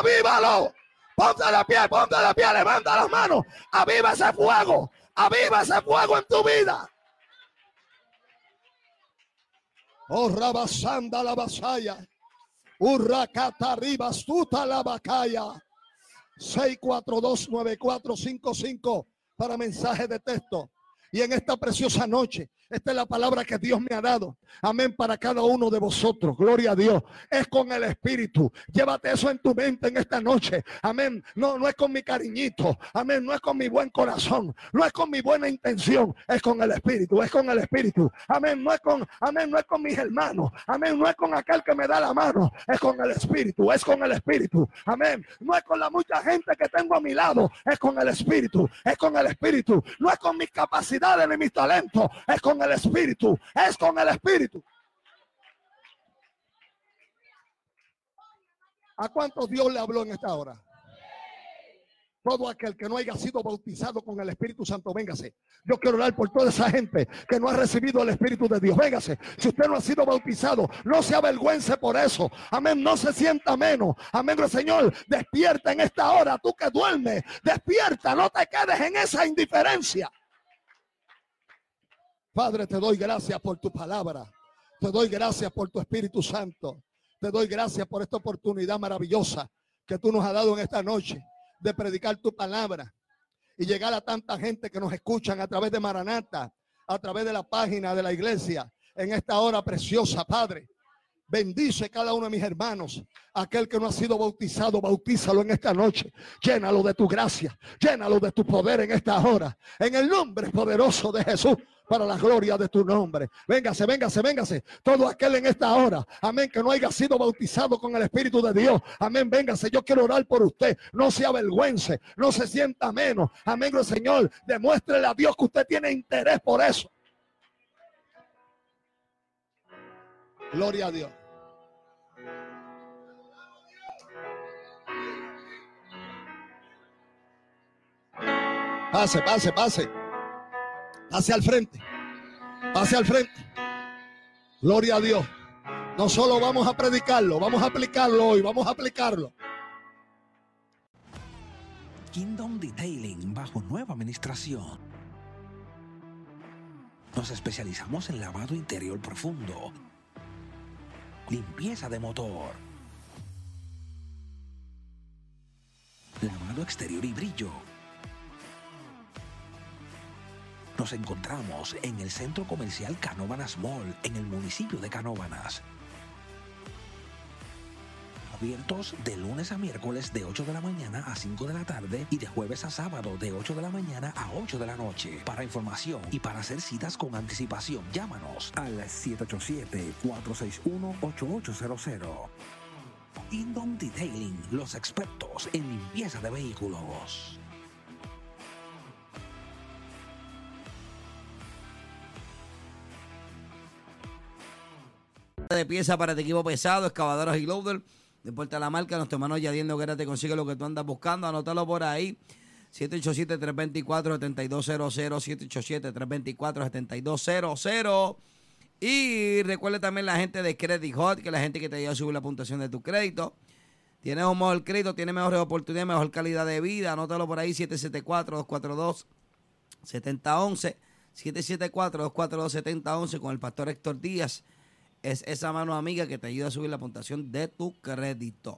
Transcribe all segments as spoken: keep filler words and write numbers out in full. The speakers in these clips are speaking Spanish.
avívalo. Ponte de pie, ponte de pie, levanta las manos. Aviva ese fuego, aviva ese fuego en tu vida. Oh, rabasanda la vasalla. Urracata ribas tuta la bacaya. seis cuatro dos nueve cuatro cinco cinco para mensaje de texto. Y en esta preciosa noche, esta es la palabra que Dios me ha dado. Amén, para cada uno de vosotros. Gloria a Dios. Es con el Espíritu. Llévate eso en tu mente en esta noche. Amén. No, no es con mi cariñito. Amén. No es con mi buen corazón. No es con mi buena intención. Es con el Espíritu. Es con el Espíritu. Amén. No es con, amén. No es con mis hermanos. Amén. No es con aquel que me da la mano. Es con el Espíritu. Es con el Espíritu. Amén. No es con la mucha gente que tengo a mi lado. Es con el Espíritu. Es con el Espíritu. No es con mis capacidades ni mis talentos. Es con el Espíritu. Es con el Espíritu. ¿A cuántos Dios le habló en esta hora? Todo aquel que no haya sido bautizado con el Espíritu Santo, véngase. Yo quiero orar por toda esa gente que no ha recibido el Espíritu de Dios. Véngase. Si usted no ha sido bautizado, no se avergüence por eso. Amén. No se sienta menos. Amén. Señor, despierta en esta hora. Tú que duermes, despierta. No te quedes en esa indiferencia. Padre, te doy gracias por tu palabra. Te doy gracias por tu Espíritu Santo. Te doy gracias por esta oportunidad maravillosa que tú nos has dado en esta noche de predicar tu palabra y llegar a tanta gente que nos escuchan a través de Maranata, a través de la página de la iglesia en esta hora preciosa. Padre, bendice cada uno de mis hermanos. Aquel que no ha sido bautizado, bautízalo en esta noche. Llénalo de tu gracia, llénalo de tu poder en esta hora, en el nombre poderoso de Jesús, para la gloria de tu nombre. Véngase, véngase, véngase. Todo aquel en esta hora, amén, que no haya sido bautizado con el Espíritu de Dios, amén, véngase. Yo quiero orar por usted. No se avergüence, no se sienta menos. Amén, Señor, demuéstrele a Dios que usted tiene interés por eso. Gloria a Dios. Pase, pase, pase. Pase al frente. Pase al frente. Gloria a Dios. No solo vamos a predicarlo, vamos a aplicarlo hoy, vamos a aplicarlo. Kingdom Detailing bajo nueva administración. Nos especializamos en lavado interior profundo, limpieza de motor, lavado exterior y brillo. Nos encontramos en el Centro Comercial Canóvanas Mall, en el municipio de Canóvanas. Abiertos de lunes a miércoles de ocho de la mañana a cinco de la tarde y de jueves a sábado de ocho de la mañana a ocho de la noche. Para información y para hacer citas con anticipación, llámanos al siete ocho siete, cuatro seis uno, ocho ocho cero cero. Kingdom Detailing, los expertos en limpieza de vehículos. De pieza para el equipo pesado, excavadoras y loader. De Puerta a la Marca, nuestro hermano Yadier Noguera te consigue lo que tú andas buscando. Anótalo por ahí. siete ocho siete, tres dos cuatro, siete dos cero cero. siete ocho siete, tres dos cuatro, siete dos cero cero. Y recuerda también la gente de Credit Hot, que es la gente que te ayuda a subir la puntuación de tu crédito. Tienes un mejor crédito, tienes mejores oportunidades, mejor calidad de vida. Anótalo por ahí. siete siete cuatro, dos cuatro dos, siete cero uno uno. siete siete cuatro, dos cuatro dos, siete cero uno uno con el pastor Héctor Díaz. Es esa mano amiga que te ayuda a subir la puntuación de tu crédito.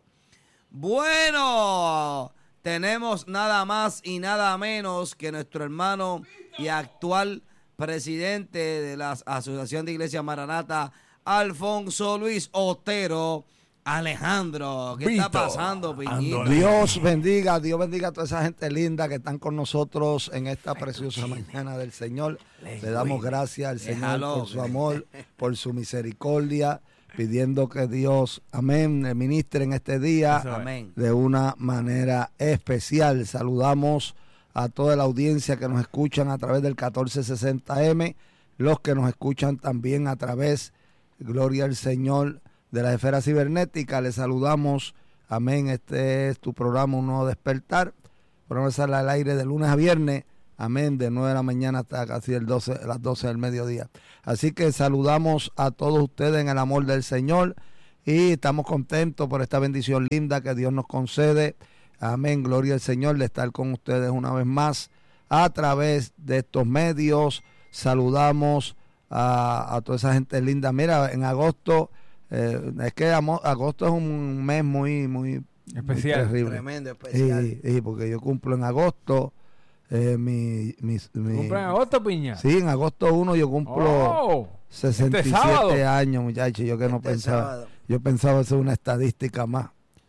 Bueno, tenemos nada más y nada menos que nuestro hermano y actual presidente de la Asociación de Iglesia Maranata, Alfonso Luis Otero Alejandro. ¿Qué Vito, está pasando, Piñito? Dios bendiga, Dios bendiga a toda esa gente linda que están con nosotros en esta preciosa mañana del Señor. Le damos gracias al Señor Déjalo, por su amor, por su misericordia, pidiendo que Dios, amén, le ministre en este día Amén. de una manera especial. Saludamos a toda la audiencia que nos escuchan a través del catorce sesenta eme, los que nos escuchan también a través, gloria al Señor, de la esfera cibernética. Les saludamos, amén. Este es tu programa, Un Nuevo Despertar. El programa sale al aire de lunes a viernes, amén, de nueve de la mañana hasta casi el doce, las doce del mediodía. Así que saludamos a todos ustedes en el amor del Señor y estamos contentos por esta bendición linda que Dios nos concede. Amén, gloria al Señor, de estar con ustedes una vez más a través de estos medios. Saludamos a, a toda esa gente linda. Mira, en agosto, eh, es que amo, agosto es un mes muy, muy especial, muy terrible. Tremendo, especial. Sí, sí, porque yo cumplo en agosto. Eh, mi, mi, mi, ¿Cumple en agosto, Piña? Sí, en agosto uno yo cumplo oh, sesenta y siete este sábado. años, muchachos. Yo que no Este pensaba, sábado. yo pensaba hacer una estadística más.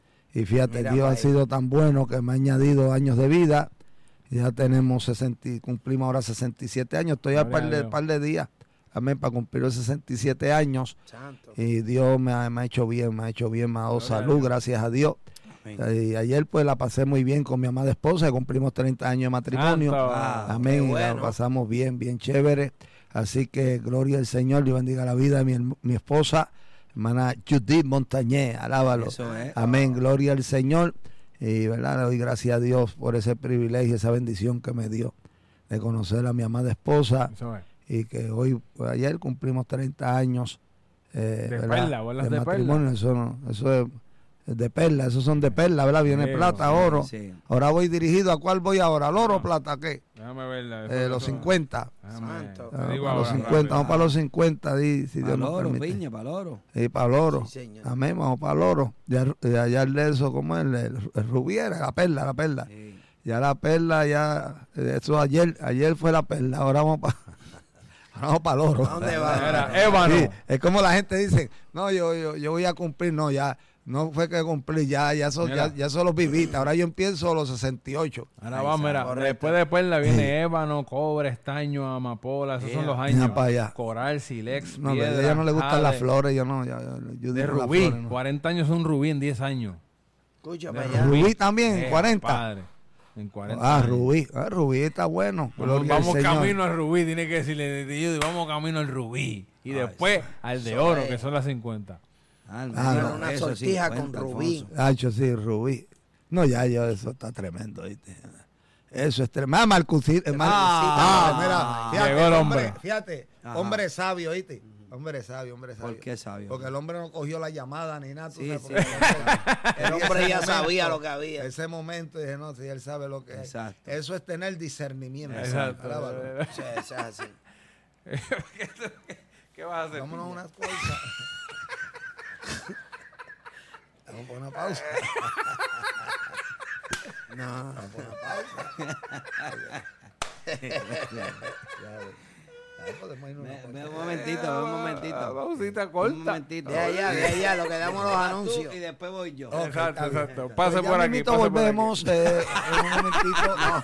Y fíjate, Mira, Dios ha vaya. sido tan bueno que me ha añadido años de vida. Ya tenemos sesenta, cumplimos ahora sesenta y siete años. Estoy a Gloria par a de, Dios. par de días, amén, para cumplir los sesenta y siete años. Santo. Y Dios me ha, me ha hecho bien, me ha hecho bien, me ha dado Gloria a salud, Dios. gracias a Dios. Amén. Y ayer pues la pasé muy bien con mi amada esposa, cumplimos treinta años de matrimonio. Santo. Ah, Amén, qué y la bueno. pasamos bien, bien chévere. Así que gloria al Señor, Dios bendiga la vida de mi, herm- mi esposa, hermana Judith Montañé, alábalo. Eso es. Amén, gloria al Señor. Y verdad, le doy gracias a Dios por ese privilegio, esa bendición que me dio de conocer a mi amada esposa. Eso es. Y que hoy, pues, ayer cumplimos treinta años eh, De ¿verdad? perla, bolas de matrimonio. Eso, no, eso es de perla, esos son de perla, ¿verdad? Viene Sí, plata, sí, oro. sí. Ahora voy dirigido, ¿a cuál voy ahora? ¿Al oro o No. plata? ¿Qué? Déjame verla. Eh, después los de todo. cincuenta. Déjame- Santo. te Vamos digo para los ahora, cincuenta, rápido. vamos para los cincuenta, di, si Dios Para nos oro, permite. piña, para oro. Y para el oro. Sí, señor. Amén, vamos para el oro. Ya, ya, ya el de eso, ¿cómo es? El, el, el rubí era, la perla, la perla. Sí. Ya la perla, ya, eh, eso ayer, ayer fue la perla, ahora vamos para vamos para el oro. ¿A dónde va? Era ébano. Sí, es como la gente dice, no, yo, yo, yo voy a cumplir, no, ya, no fue que cumplí, ya, ya, eso, Mira. ya, ya eso lo viví, ahora yo empiezo a los sesenta y ocho. Ahora vamos, mira, correcto. después de perla viene ébano, cobre, estaño, amapola, esos son Yeah. los años. Mira para allá. Coral, silex, No, piedra, a ella no le gustan las jade. flores, yo no, yo, yo, yo De digo las rubí, flores, no. cuarenta años son rubí en diez años. Escucha De para allá. Rubí también, Eh, cuarenta. Padre, en cuarenta Ah, años. Rubí, ah, Rubí está bueno. Vamos, Gloria al vamos Señor. camino al rubí, tiene que decirle, Judy, vamos camino al rubí. Y después al de eso oro, es. que son las cincuenta. Ah, Ah, no, no. una Eso, sortija cincuenta, con rubí. Alfonso. Hacho, sí, Rubí. No, ya, yo, eso está tremendo, ¿viste? Eso es tremendo. Ah, Marcusi- eh, Mar- Ah, ah, mira, fíjate, llegó el hombre, hombre. fíjate, Ajá. hombre sabio, ¿viste? Hombre sabio, hombre sabio. ¿Por qué sabio? Porque el hombre no cogió la llamada ni nada. tú Sí, sabes, sí. porque El en hombre ese ya sabía momento, lo que había. Ese momento dije, no, si él sabe lo que es. Exacto. Eso es tener discernimiento. Exacto. Alábalo. Sí, eso es así. ¿Qué vas a hacer? Vámonos a unas cosas. Vamos por una pausa. No. Vamos por una pausa. Ya, podemos irnos a una Ve, pausa. ve un momentito, ve un momentito. Ah, pausita Un corta. momentito. De allá, de allá, lo que damos los anuncios. Y después voy yo. Ok, Exacto, está bien. exacto. Pase Pues ya por aquí, mismito pase por volvemos eh, en un momentito. No.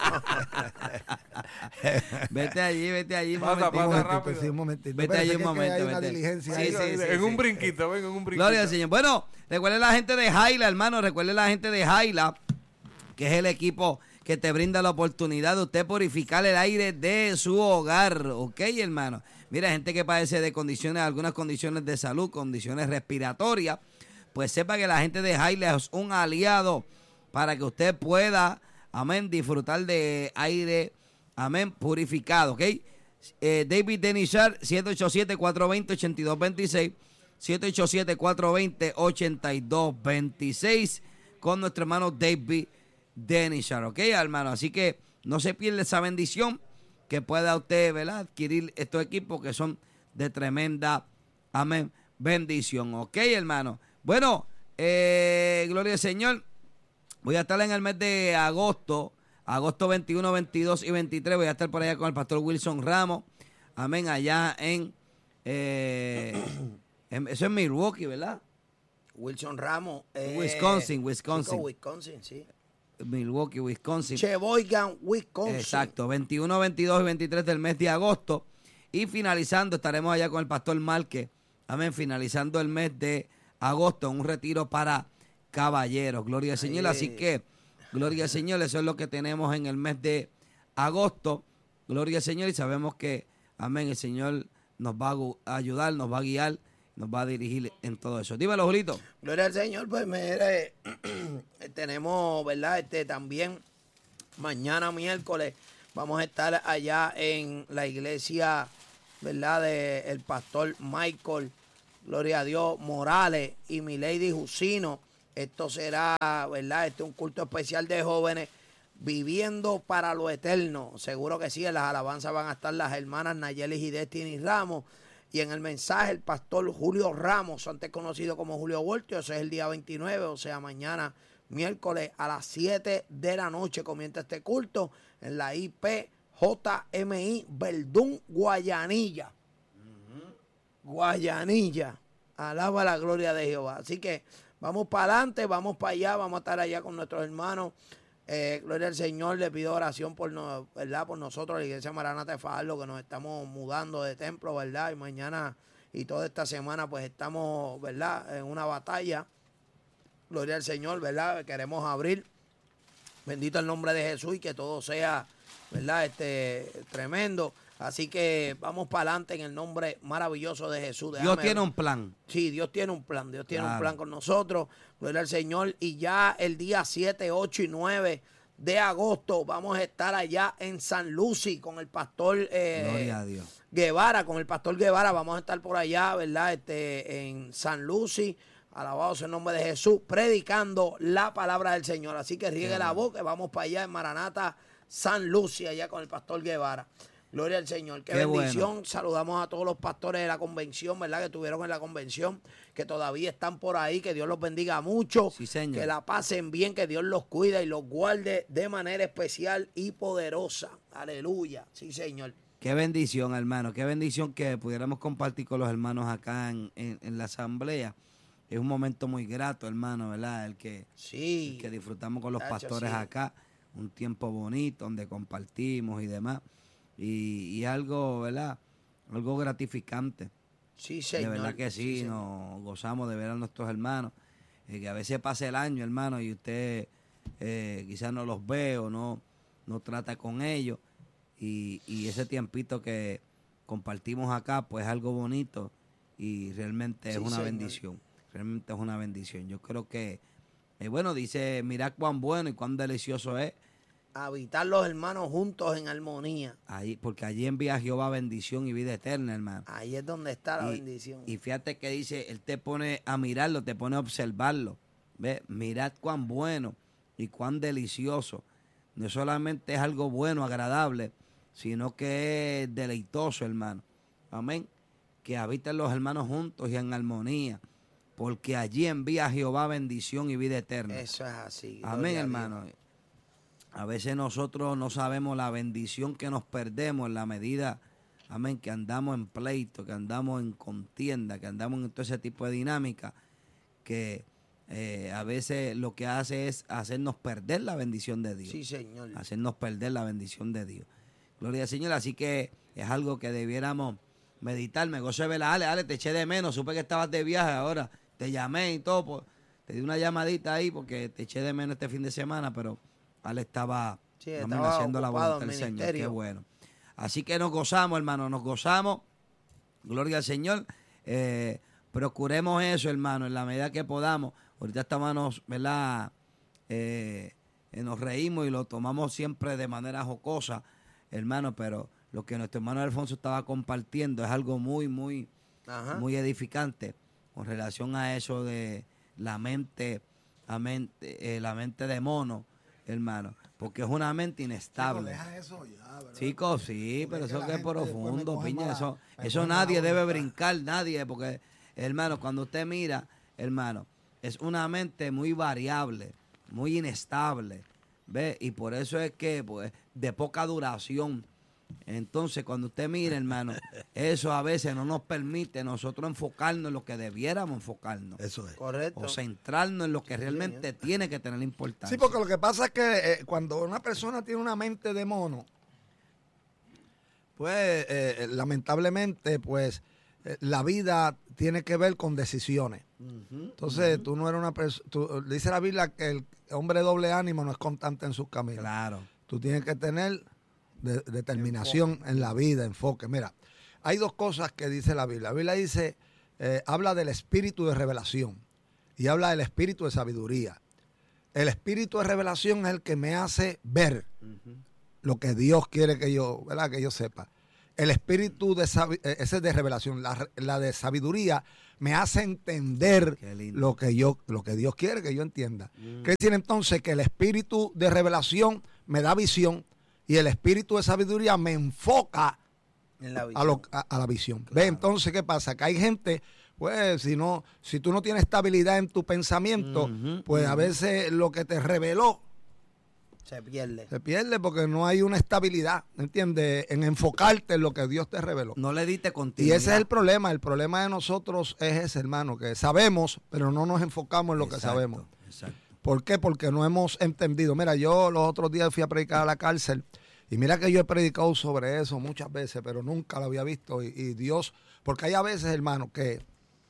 Vete allí, vete allí un Pasa, momentito. pasa Un momentito, rápido. sí, un momentito. Vete Espérate allí un que es que momento, hay una vete. diligencia Sí, ahí. sí, sí. en un brinquito, ven, en un brinquito. Gloria al Señor. Bueno, recuerde la gente de Jaila, hermano. Recuerde la gente de Jaila, que es el equipo que te brinda la oportunidad de usted purificar el aire de su hogar. ¿Ok, hermano? Mira, gente que padece de condiciones, algunas condiciones de salud, condiciones respiratorias, pues sepa que la gente de Jaila es un aliado para que usted pueda, amén, disfrutar de aire, amén, purificado. ¿Ok? Eh, David Denishar, siete ocho siete, cuatro dos cero, ocho dos dos seis, siete ocho siete, cuatro dos cero, ocho dos dos seis, con nuestro hermano David Denishar, ¿ok, hermano? Así que no se pierda esa bendición que pueda usted, ¿verdad?, adquirir estos equipos que son de tremenda, amén, bendición, ¿ok, hermano? Bueno, eh, gloria al Señor, voy a estar en el mes de agosto, agosto veintiuno, veintidós y veintitrés, voy a estar por allá con el pastor Wilson Ramos, amén, allá en, eh, en eso es Milwaukee, ¿verdad? Wilson Ramos. eh, Wisconsin, Wisconsin. Chico, Wisconsin, sí. Milwaukee, Wisconsin. Sheboygan, Wisconsin. Exacto, veintiuno, veintidós y veintitrés del mes de agosto. Y finalizando, estaremos allá con el pastor Márquez. Amén, finalizando el mes de agosto, un retiro para caballeros. Gloria al Señor. Ahí. Así que, gloria al Señor, eso es lo que tenemos en el mes de agosto. Gloria al Señor. Y sabemos que, amén, el Señor nos va a gu- a ayudar, nos va a guiar, nos va a dirigir en todo eso. Dímelo, Julito. Gloria al Señor, pues mire, tenemos, ¿verdad? Este también mañana miércoles vamos a estar allá en la iglesia, ¿verdad? De el pastor Michael gloria a Dios, Morales y Milady Jusino. Esto será, ¿verdad? Este es un culto especial de jóvenes viviendo para lo eterno. Seguro que sí, en las alabanzas van a estar las hermanas Nayeli y Destiny Ramos. Y en el mensaje el pastor Julio Ramos, antes conocido como Julio Voltio. Ese es el día veintinueve, o sea, mañana miércoles a las siete de la noche comienza este culto en la I P J M I Verdún, Guayanilla. Uh-huh. Guayanilla. Alaba la gloria de Jehová. Así que vamos para adelante, vamos para allá, vamos a estar allá con nuestros hermanos. Eh, gloria al Señor, le pido oración por, no, ¿verdad? Por nosotros, la iglesia Maranata de Fajardo, que nos estamos mudando de templo, ¿verdad? Y mañana y toda esta semana pues estamos, ¿verdad? En una batalla. Gloria al Señor, ¿verdad? Queremos abrir. Bendito el nombre de Jesús y que todo sea, ¿verdad? Este, tremendo. Así que vamos para adelante en el nombre maravilloso de Jesús. Déjame, Dios tiene un plan. Sí, Dios tiene un plan. Dios tiene claro. un plan con nosotros. Gloria al Señor. Y ya el día siete, ocho y nueve de agosto vamos a estar allá en San Lucy con el pastor eh, Gloria a Dios. Guevara. Con el pastor Guevara vamos a estar por allá, ¿verdad? Este, en San Lucy. Alabado sea el nombre de Jesús. Predicando la palabra del Señor. Así que riegue la voz que vamos para allá en Maranata, San Lucy, allá con el pastor Guevara. Gloria al Señor. Qué, Qué bendición. Bueno. Saludamos a todos los pastores de la convención, ¿verdad? Que estuvieron en la convención, que todavía están por ahí. Que Dios los bendiga mucho. Sí, señor. Que la pasen bien, que Dios los cuida y los guarde de manera especial y poderosa. Aleluya. Sí, Señor. Qué bendición, hermano. Qué bendición que pudiéramos compartir con los hermanos acá en, en, en la asamblea. Es un momento muy grato, hermano, ¿verdad? El que, sí. el que disfrutamos con los Tacho, pastores sí. acá. Un tiempo bonito donde compartimos y demás. Y, y algo, ¿verdad? Algo gratificante. Sí, señor. De verdad que sí, sí nos gozamos de ver a nuestros hermanos. Eh, que a veces pasa el año, hermano, y usted eh, quizás no los ve o no, no trata con ellos. Y, y ese tiempito que compartimos acá, pues es algo bonito y realmente es sí, una señor. bendición. Realmente es una bendición. Yo creo que, eh, bueno, dice, mirad cuán bueno y cuán delicioso es habitar los hermanos juntos en armonía. Ahí, porque allí envía Jehová bendición y vida eterna, hermano. Ahí es donde está la y, bendición. Y fíjate que dice, Él te pone a mirarlo, te pone a observarlo. ¿Ves? Mirad cuán bueno y cuán delicioso. No solamente es algo bueno, agradable, sino que es deleitoso, hermano. Amén. Que habiten los hermanos juntos y en armonía. Porque allí envía Jehová bendición y vida eterna. Eso es así. Amén, hermano. A veces nosotros no sabemos la bendición que nos perdemos en la medida, amén, que andamos en pleito, que andamos en contienda, que andamos en todo ese tipo de dinámica, que eh, a veces lo que hace es hacernos perder la bendición de Dios. Sí, Señor. Hacernos perder la bendición de Dios. Gloria al Señor. Así que es algo que debiéramos meditar. Me gozo de verla. Ale, Ale, te eché de menos. Supe que estabas de viaje ahora. Te llamé y todo. Pues, te di una llamadita ahí porque te eché de menos este fin de semana, pero Ale estaba, sí, amén, estaba haciendo la voluntad del Señor. Qué bueno. Así que nos gozamos, hermano, nos gozamos. Gloria al Señor. Eh, procuremos eso, hermano, en la medida que podamos. Ahorita estamos, ¿verdad? Eh, eh, nos reímos y lo tomamos siempre de manera jocosa, hermano, pero lo que nuestro hermano Alfonso estaba compartiendo es algo muy, muy, Ajá. muy edificante con relación a eso de la mente, la mente, eh, la mente de mono, hermano, porque es una mente inestable. Chico, deja eso ya, ¿verdad? Chicos, sí, porque pero eso que es profundo, piña, mala, eso, eso nadie debe brincar, nadie, porque, hermano, cuando usted mira, hermano, es una mente muy variable, muy inestable, ¿ve? Y por eso es que, pues, de poca duración. Entonces, cuando usted mira, hermano, eso a veces no nos permite nosotros enfocarnos en lo que debiéramos enfocarnos. Eso es. Correcto. O centrarnos en lo que realmente sí, tiene que tener importancia. Sí, porque lo que pasa es que eh, cuando una persona tiene una mente de mono, pues, eh, lamentablemente, pues, eh, la vida tiene que ver con decisiones. Uh-huh, Entonces, uh-huh. tú no eres una persona, dice la Biblia que el hombre de doble ánimo no es constante en sus caminos. Claro. Tú tienes que tener de, determinación enfoque en la vida, enfoque. Mira, hay dos cosas que dice la Biblia. La Biblia dice, eh, habla del espíritu de revelación y habla del espíritu de sabiduría. El espíritu de revelación es el que me hace ver uh-huh. lo que Dios quiere que yo, ¿verdad? Que yo sepa. el espíritu de, sabi- eh, ese de revelación, la, la de sabiduría, me hace entender lo que yo, lo que Dios quiere que yo entienda. Mm. Quiere decir entonces que el espíritu de revelación me da visión y el espíritu de sabiduría me enfoca En la a, lo, a, a la visión. Claro. ¿Ve? Entonces, ¿qué pasa? Que hay gente, pues, si no, si tú no tienes estabilidad en tu pensamiento, uh-huh, pues uh-huh. a veces lo que te reveló se pierde. Se pierde porque no hay una estabilidad, ¿entiendes? En enfocarte en lo que Dios te reveló. No le diste continuidad. Y ese es el problema. El problema de nosotros es ese, hermano, que sabemos, pero no nos enfocamos en lo exacto, que sabemos. Exacto. ¿Por qué? Porque no hemos entendido. Mira, yo los otros días fui a predicar a la cárcel. Y mira que yo he predicado sobre eso muchas veces, pero nunca lo había visto. Y, y Dios, porque hay a veces, hermano, que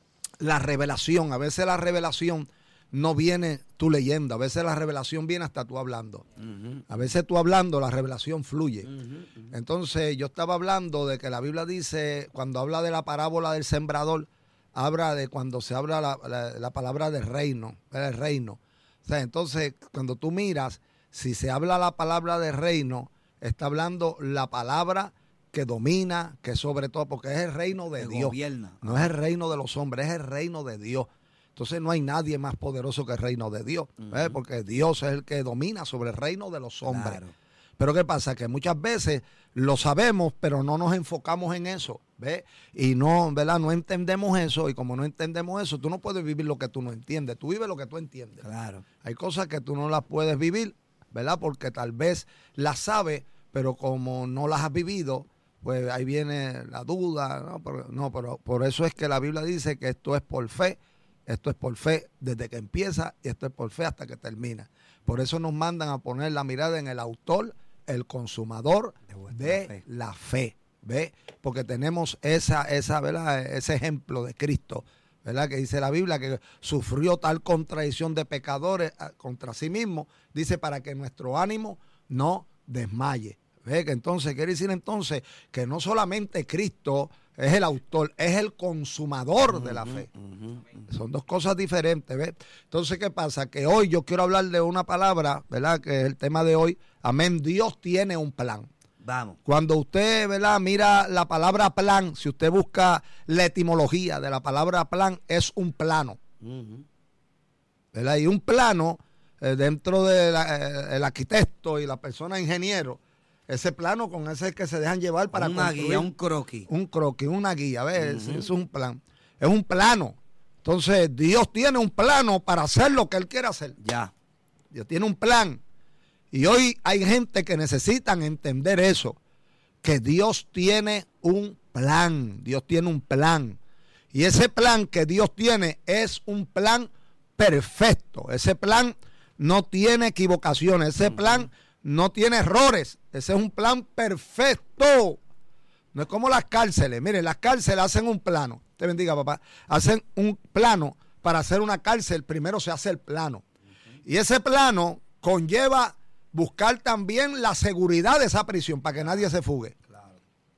la revelación, a veces la revelación no viene tú leyendo, a veces la revelación viene hasta tú hablando. Uh-huh. A veces tú hablando, la revelación fluye. Uh-huh, uh-huh. Entonces yo estaba hablando de que la Biblia dice, cuando habla de la parábola del sembrador, habla de cuando se habla la, la, la palabra del reino, del reino. O sea, entonces cuando tú miras, si se habla la palabra del reino, está hablando la palabra que domina, que sobre todo, porque es el reino de Dios. Gobierna. No es el reino de los hombres, es el reino de Dios. Entonces no hay nadie más poderoso que el reino de Dios, uh-huh. ¿eh? Porque Dios es el que domina sobre el reino de los hombres. Claro. Pero ¿qué pasa? Que muchas veces lo sabemos, pero no nos enfocamos en eso, ¿ves? Y no, ¿verdad? No entendemos eso, y como no entendemos eso, tú no puedes vivir lo que tú no entiendes, tú vives lo que tú entiendes. Claro. Hay cosas que tú no las puedes vivir, ¿verdad? Porque tal vez las sabes, pero como no las has vivido, pues ahí viene la duda, ¿no? Pero, no, pero por eso es que la Biblia dice que esto es por fe, esto es por fe desde que empieza y esto es por fe hasta que termina. Por eso nos mandan a poner la mirada en el autor, el consumador de, de fe. la fe, ¿ve? Porque tenemos esa, esa, ¿verdad? Ese ejemplo de Cristo, ¿verdad? Que dice la Biblia que sufrió tal contradicción de pecadores contra sí mismo, dice para que nuestro ánimo no desmaye. ¿Ve? Que entonces quiere decir entonces que no solamente Cristo es el autor, es el consumador uh-huh, de la fe. Uh-huh, uh-huh. Son dos cosas diferentes, ¿ves? Entonces, ¿qué pasa? Que hoy yo quiero hablar de una palabra, ¿verdad? Que es el tema de hoy. Amén. Dios tiene un plan. Vamos. Cuando usted, ¿verdad? Mira la palabra plan, si usted busca la etimología de la palabra plan, es un plano. Uh-huh. ¿Verdad? Y un plano, eh, dentro del de eh, arquitecto y la persona ingeniero, ese plano con ese que se dejan llevar para una construir. guía, un croquis. Un croquis, una guía, ¿ves? Uh-huh. Es un plan. Es un plano. Entonces, Dios tiene un plano para hacer lo que Él quiere hacer. Ya. Dios tiene un plan. Y hoy hay gente que necesitan entender eso. Que Dios tiene un plan. Dios tiene un plan. Y ese plan que Dios tiene es un plan perfecto. Ese plan no tiene equivocaciones. Ese uh-huh. plan no tiene errores. Ese es un plan perfecto. No es como las cárceles. Miren, las cárceles hacen un plano. Te bendiga, papá. Hacen un plano para hacer una cárcel. Primero se hace el plano. Uh-huh. Y ese plano conlleva buscar también la seguridad de esa prisión para que nadie se fugue. Claro.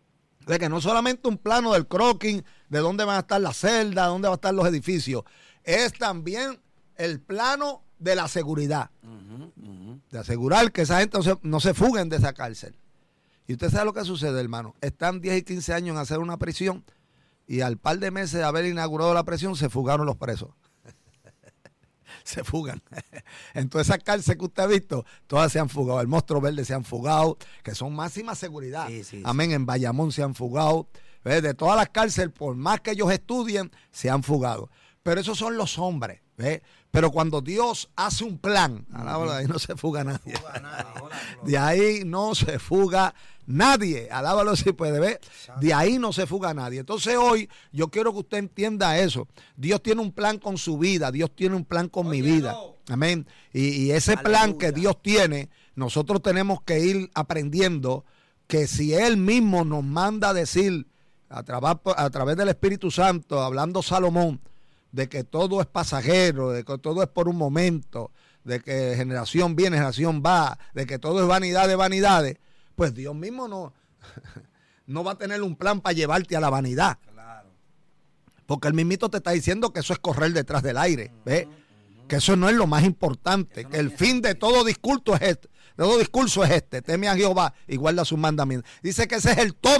De que no solamente un plano del croquis, de dónde van a estar las celdas, dónde van a estar los edificios. Es también el plano de la seguridad. Uh-huh, uh-huh. De asegurar que esa gente no se, no se fuguen de esa cárcel. Y usted sabe lo que sucede, hermano. Están diez y quince años en hacer una prisión y al par de meses de haber inaugurado la prisión se fugaron los presos. Se fugan. Entonces esas cárceles que usted ha visto, todas se han fugado. El Monstruo Verde se han fugado, que son máxima seguridad. Sí, sí, Amén. Sí. En Bayamón se han fugado. ¿Ves? De todas las cárceles, por más que ellos estudien, se han fugado. Pero esos son los hombres. ¿Ves? Pero cuando Dios hace un plan, uh-huh. de ahí no se fuga nadie. No fuga nadie. De ahí no se fuga nadie. Alábalo si puede ver. De ahí no se fuga nadie. Entonces hoy yo quiero que usted entienda eso. Dios tiene un plan con su vida. Dios tiene un plan con Oye, mi vida. No. Amén. Y, y ese Aleluya. Plan que Dios tiene, nosotros tenemos que ir aprendiendo que si Él mismo nos manda a decir a, tra- a través del Espíritu Santo, hablando Salomón, de que todo es pasajero, de que todo es por un momento, de que generación viene, generación va, de que todo es vanidad de vanidades, pues Dios mismo no, no va a tener un plan para llevarte a la vanidad. Claro. Porque el mismito te está diciendo que eso es correr detrás del aire, ¿ves? Uh-huh. Que eso no es lo más importante, eso que no el fin de todo discurso es este, de todo discurso es este, teme a Jehová y guarda sus mandamientos. Dice que ese es el todo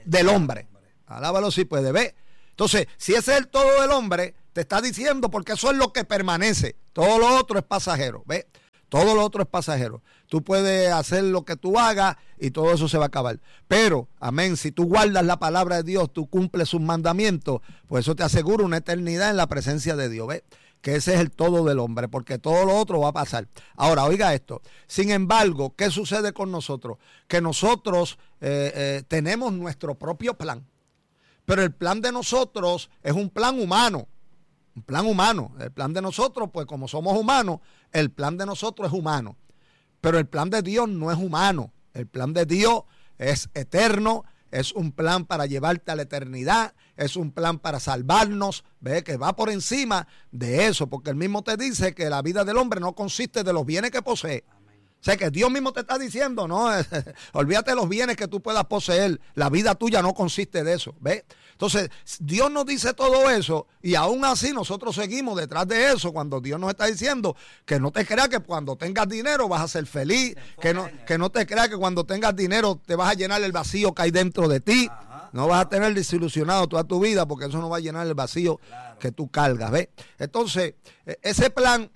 del hombre. Alábalo si puede, ¿ve? Entonces, si ese es el todo del hombre, te está diciendo, porque eso es lo que permanece. Todo lo otro es pasajero, ¿ve? Todo lo otro es pasajero. Tú puedes hacer lo que tú hagas y todo eso se va a acabar. Pero, amén, si tú guardas la palabra de Dios, tú cumples sus mandamientos, pues eso te asegura una eternidad en la presencia de Dios, ¿ve? Que ese es el todo del hombre, porque todo lo otro va a pasar. Ahora, oiga esto. Sin embargo, ¿qué sucede con nosotros? Que nosotros eh, eh, tenemos nuestro propio plan. Pero el plan de nosotros es un plan humano. Un plan humano. El plan de nosotros, pues como somos humanos, el plan de nosotros es humano. Pero el plan de Dios no es humano. El plan de Dios es eterno. Es un plan para llevarte a la eternidad. Es un plan para salvarnos. Ve que va por encima de eso. Porque él mismo te dice que la vida del hombre no consiste de los bienes que posee. O sea que Dios mismo te está diciendo, no, olvídate de los bienes que tú puedas poseer. La vida tuya no consiste de eso. ¿Ves? Entonces, Dios nos dice todo eso y aún así nosotros seguimos detrás de eso cuando Dios nos está diciendo que no te creas que cuando tengas dinero vas a ser feliz, que no, que no te creas que cuando tengas dinero te vas a llenar el vacío que hay dentro de ti. No vas a tener desilusionado toda tu vida porque eso no va a llenar el vacío que tú cargas. ¿Ves? Entonces, ese plan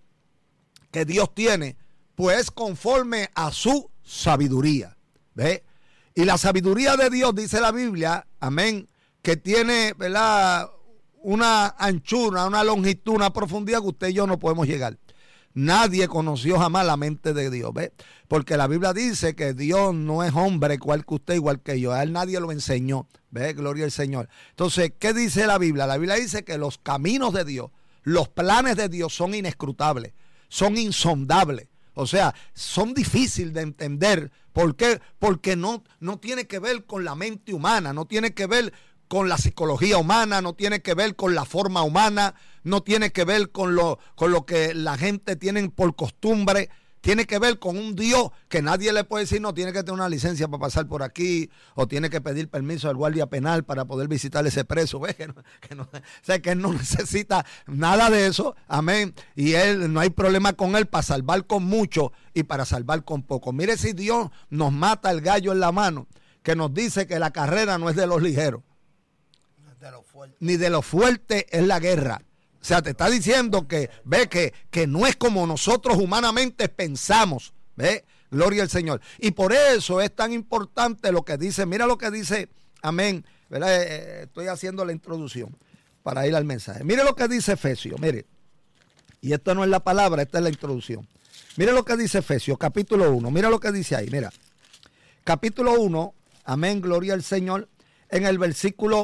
que Dios tiene, pues conforme a su sabiduría. ¿Ve? Y la sabiduría de Dios, dice la Biblia, amén, que tiene, ¿verdad?, una anchura, una longitud, una profundidad que usted y yo no podemos llegar. Nadie conoció jamás la mente de Dios, ¿ve? Porque la Biblia dice que Dios no es hombre igual que usted, igual que yo. A él nadie lo enseñó, ¿ve? Gloria al Señor. Entonces, ¿qué dice la Biblia? La Biblia dice que los caminos de Dios, los planes de Dios son inescrutables, son insondables. O sea, son difíciles de entender. ¿Por qué? Porque no, no tiene que ver con la mente humana, no tiene que ver con la psicología humana, no tiene que ver con la forma humana, no tiene que ver con lo, con lo que la gente tiene por costumbre. Tiene que ver con un Dios que nadie le puede decir, no, tiene que tener una licencia para pasar por aquí, o tiene que pedir permiso al guardia penal para poder visitar ese preso. ¿Ves? Que no, que no, o sea, que él no necesita nada de eso, amén. Y él, no hay problema con él para salvar con mucho y para salvar con poco. Mire si Dios nos mata el gallo en la mano, que nos dice que la carrera no es de los ligeros, De lo fuerte. ni de los fuertes es la guerra. O sea, te está diciendo que, ve, que, que no es como nosotros humanamente pensamos, ve, gloria al Señor. Y por eso es tan importante lo que dice, mira lo que dice, amén, ¿verdad? Eh, estoy haciendo la introducción para ir al mensaje. Mire lo que dice Efesios, mire, y esto no es la palabra, esta es la introducción. Mire lo que dice Efesios, capítulo uno, mira lo que dice ahí, mira. Capítulo uno, amén, gloria al Señor, en el versículo,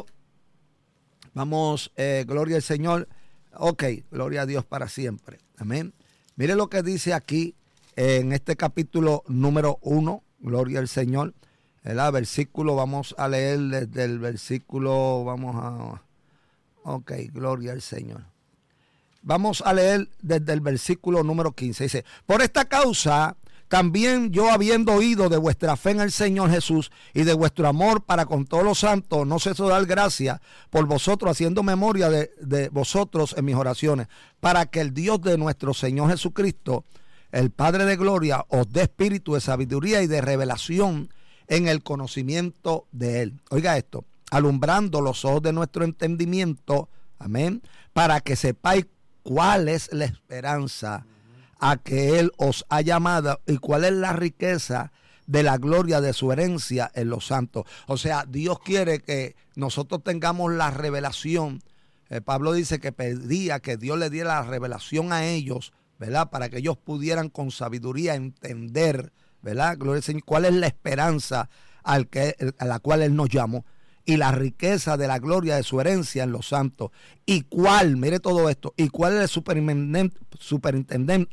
vamos, eh, gloria al Señor. Ok, gloria a Dios para siempre. Amén. Mire lo que dice aquí en este capítulo número uno. Gloria al Señor. El versículo, vamos a leer desde el versículo, vamos a... Ok, gloria al Señor. Vamos a leer desde el versículo número quince. Dice, por esta causa... También yo, habiendo oído de vuestra fe en el Señor Jesús y de vuestro amor para con todos los santos, no ceso de dar gracias por vosotros, haciendo memoria de, de vosotros en mis oraciones, para que el Dios de nuestro Señor Jesucristo, el Padre de gloria, os dé espíritu de sabiduría y de revelación en el conocimiento de Él. Oiga esto, alumbrando los ojos de nuestro entendimiento, amén, para que sepáis cuál es la esperanza a que Él os ha llamado y cuál es la riqueza de la gloria de su herencia en los santos. O sea, Dios quiere que nosotros tengamos la revelación. Eh, Pablo dice que pedía que Dios le diera la revelación a ellos, ¿verdad? Para que ellos pudieran con sabiduría entender, ¿verdad? Gloria al Señor, cuál es la esperanza al que, a la cual Él nos llamó y la riqueza de la gloria de su herencia en los santos. Y cuál, mire todo esto, y cuál es el superintendente, superintendente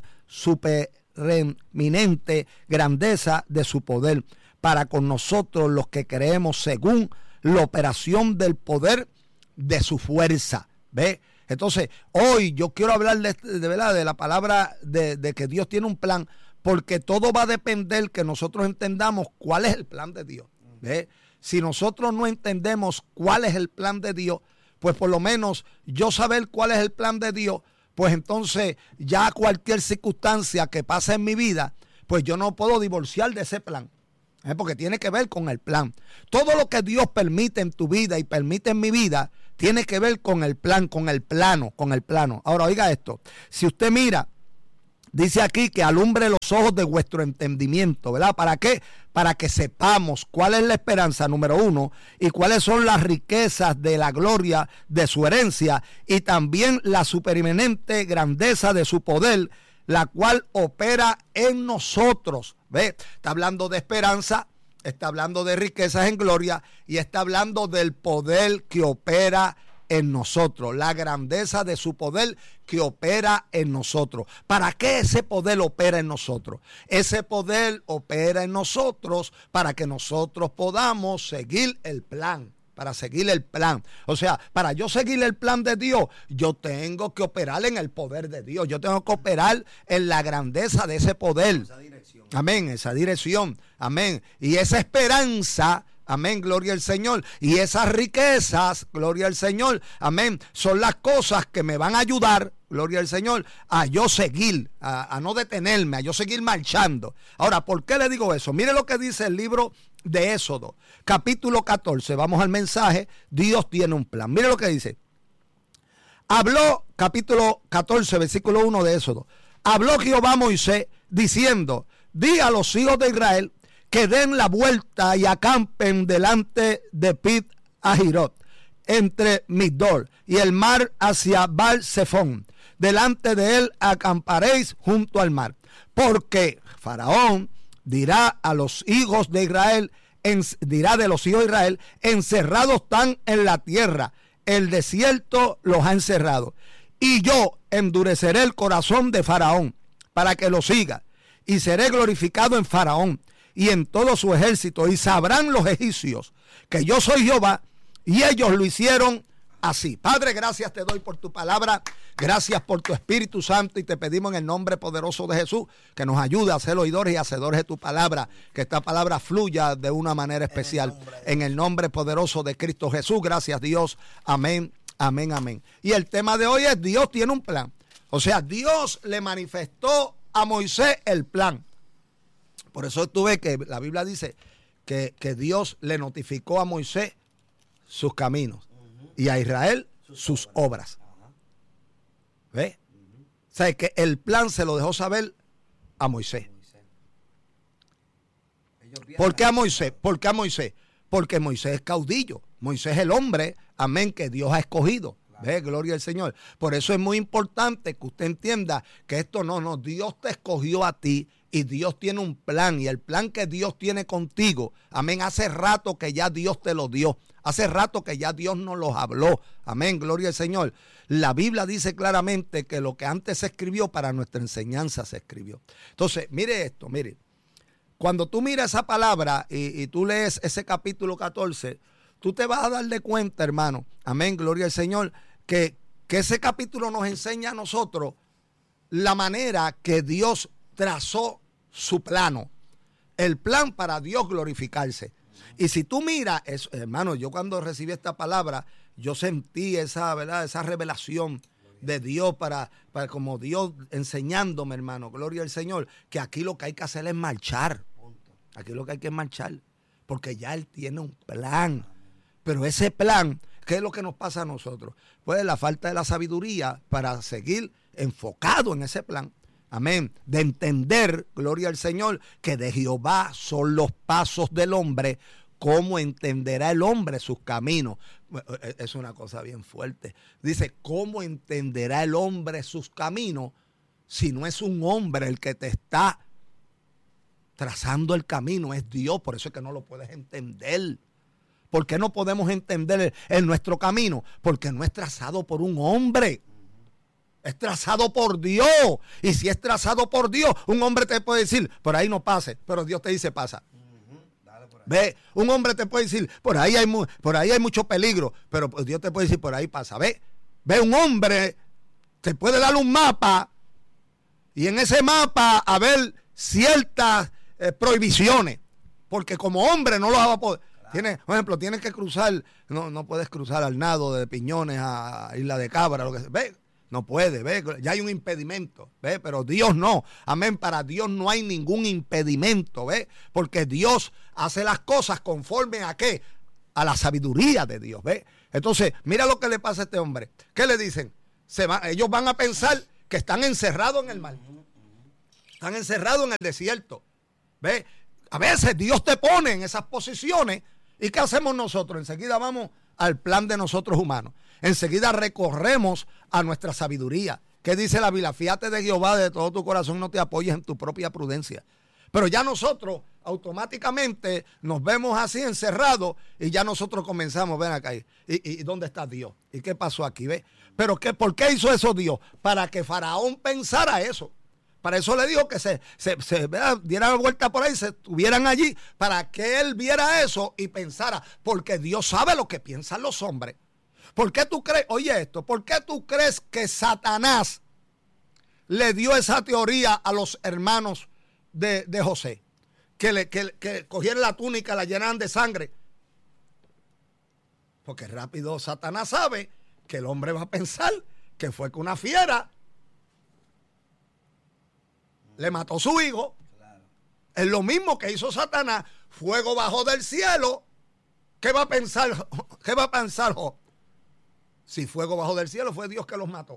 supereminente grandeza de su poder para con nosotros los que creemos según la operación del poder de su fuerza. ¿Ve? Entonces, hoy yo quiero hablar de, de verdad de la palabra de, de que Dios tiene un plan, porque todo va a depender que nosotros entendamos cuál es el plan de Dios. ¿Ve? Si nosotros no entendemos cuál es el plan de Dios, pues por lo menos yo saber cuál es el plan de Dios, pues entonces ya cualquier circunstancia que pase en mi vida, pues yo no puedo divorciar de ese plan. ¿eh? Porque tiene que ver con el plan. Todo lo que Dios permite en tu vida y permite en mi vida, tiene que ver con el plan, con el plano, con el plano. Ahora, oiga esto. Si usted mira, dice aquí que alumbre los ojos de vuestro entendimiento, ¿verdad? ¿Para qué? Para que sepamos cuál es la esperanza, número uno, y cuáles son las riquezas de la gloria de su herencia, y también la supereminente grandeza de su poder, la cual opera en nosotros. ¿Ve? Está hablando de esperanza, está hablando de riquezas en gloria, y está hablando del poder que opera en nosotros, la grandeza de su poder que opera en nosotros. ¿Para qué ese poder opera en nosotros? Ese poder opera en nosotros para que nosotros podamos seguir el plan, para seguir el plan. O sea, para yo seguir el plan de Dios, yo tengo que operar en el poder de Dios, yo tengo que operar en la grandeza de ese poder. Esa dirección. Amén, esa dirección, amén. Y esa esperanza, amén, gloria al Señor. Y esas riquezas, gloria al Señor, amén, son las cosas que me van a ayudar, gloria al Señor, a yo seguir, a, a no detenerme, a yo seguir marchando. Ahora, ¿por qué le digo eso? Mire lo que dice el libro de Éxodo, capítulo catorce. Vamos al mensaje. Dios tiene un plan. Mire lo que dice. Habló, capítulo catorce, versículo uno de Éxodo. Habló Jehová a Moisés diciendo: di a los hijos de Israel que den la vuelta y acampen delante de Pit Ahirot, entre Migdol y el mar hacia Baal-Zephón. Delante de él acamparéis junto al mar, porque Faraón dirá a los hijos de Israel, en, dirá de los hijos de Israel, encerrados están en la tierra, el desierto los ha encerrado. Y yo endureceré el corazón de Faraón para que lo siga, y seré glorificado en Faraón y en todo su ejército, y sabrán los egipcios que yo soy Jehová, y ellos lo hicieron así. Padre, gracias te doy por tu palabra, gracias por tu Espíritu Santo, y te pedimos en el nombre poderoso de Jesús que nos ayude a ser oidores y hacedores de tu palabra, que esta palabra fluya de una manera especial, en el nombre poderoso de Cristo Jesús. Gracias, Dios, amén, amén, amén. Y el tema de hoy es: Dios tiene un plan. O sea, Dios le manifestó a Moisés el plan. Por eso tú ves que la Biblia dice que, que Dios le notificó a Moisés sus caminos, uh-huh, y a Israel sus, sus obras. obras. ¿Ves? Uh-huh. O sea, que el plan se lo dejó saber a Moisés. Moisés. ¿Por qué a Moisés? ¿Por qué a Moisés? Porque Moisés es caudillo. Moisés es el hombre, amén, que Dios ha escogido. Claro. ¿Ves? Gloria al Señor. Por eso es muy importante que usted entienda que esto no, no, Dios te escogió a ti. Y Dios tiene un plan, y el plan que Dios tiene contigo, amén, hace rato que ya Dios te lo dio, hace rato que ya Dios nos los habló, amén, gloria al Señor. La Biblia dice claramente que lo que antes se escribió para nuestra enseñanza se escribió. Entonces, mire esto, mire, cuando tú miras esa palabra y, y tú lees ese capítulo catorce, tú te vas a dar de cuenta, hermano, amén, gloria al Señor, que, que ese capítulo nos enseña a nosotros la manera que Dios trazó su plano, el plan para Dios glorificarse. Y si tú miras, eso, hermano, yo cuando recibí esta palabra, yo sentí esa, ¿verdad?, esa revelación de Dios para, para como Dios enseñándome, hermano, gloria al Señor, que aquí lo que hay que hacer es marchar. Aquí lo que hay que es marchar, porque ya Él tiene un plan. Pero ese plan, ¿qué es lo que nos pasa a nosotros? Pues la falta de la sabiduría para seguir enfocado en ese plan. Amén. De entender, gloria al Señor, que de Jehová son los pasos del hombre. ¿Cómo entenderá el hombre sus caminos? Es una cosa bien fuerte. Dice, ¿cómo entenderá el hombre sus caminos si no es un hombre el que te está trazando el camino? Es Dios, por eso es que no lo puedes entender. ¿Por qué no podemos entender en nuestro camino? Porque no es trazado por un hombre. Es trazado por Dios. Y si es trazado por Dios, un hombre te puede decir, por ahí no pase, pero Dios te dice, pasa. Uh-huh. Dale por ahí. Ve, un hombre te puede decir, por ahí hay, mu- por ahí hay mucho peligro, pero Dios te puede decir, por ahí pasa. Ve, ve, un hombre te puede dar un mapa y en ese mapa haber ciertas eh, prohibiciones, porque como hombre no lo va a poder. Claro. Tiene, por ejemplo, tienes que cruzar, no, no puedes cruzar al nado de Piñones a Isla de Cabra, lo que sea. Ve. No puede, ¿ve? Ya hay un impedimento, ¿ve? Pero Dios no. Amén. Para Dios no hay ningún impedimento, ¿ve? Porque Dios hace las cosas conforme a qué? A la sabiduría de Dios, ¿ve? Entonces, mira lo que le pasa a este hombre. ¿Qué le dicen? Se va, ellos van a pensar que están encerrados en el mar. Están encerrados en el desierto, ¿ve? A veces Dios te pone en esas posiciones. ¿Y qué hacemos nosotros? Enseguida vamos al plan de nosotros humanos. Enseguida recorremos a nuestra sabiduría. ¿Qué dice la Biblia? Fíate de Jehová de todo tu corazón, no te apoyes en tu propia prudencia. Pero ya nosotros automáticamente nos vemos así encerrados y ya nosotros comenzamos, ven acá, ¿y, y dónde está Dios? ¿Y qué pasó aquí? ¿Ve? ¿Pero qué, por qué hizo eso Dios? Para que Faraón pensara eso. Para eso le dijo que se, se, se diera la vuelta por ahí, se estuvieran allí, para que él viera eso y pensara, porque Dios sabe lo que piensan los hombres. ¿Por qué tú crees, oye esto, por qué tú crees que Satanás le dio esa teoría a los hermanos de, de José? Que, le, que, que cogieran la túnica, la llenaran de sangre. Porque rápido Satanás sabe que el hombre va a pensar que fue que una fiera le mató a su hijo. Claro. Es lo mismo que hizo Satanás. Fuego bajó del cielo. ¿Qué va a pensar? ¿Qué va a pensar Job? Si fuego bajó del cielo, fue Dios que los mató.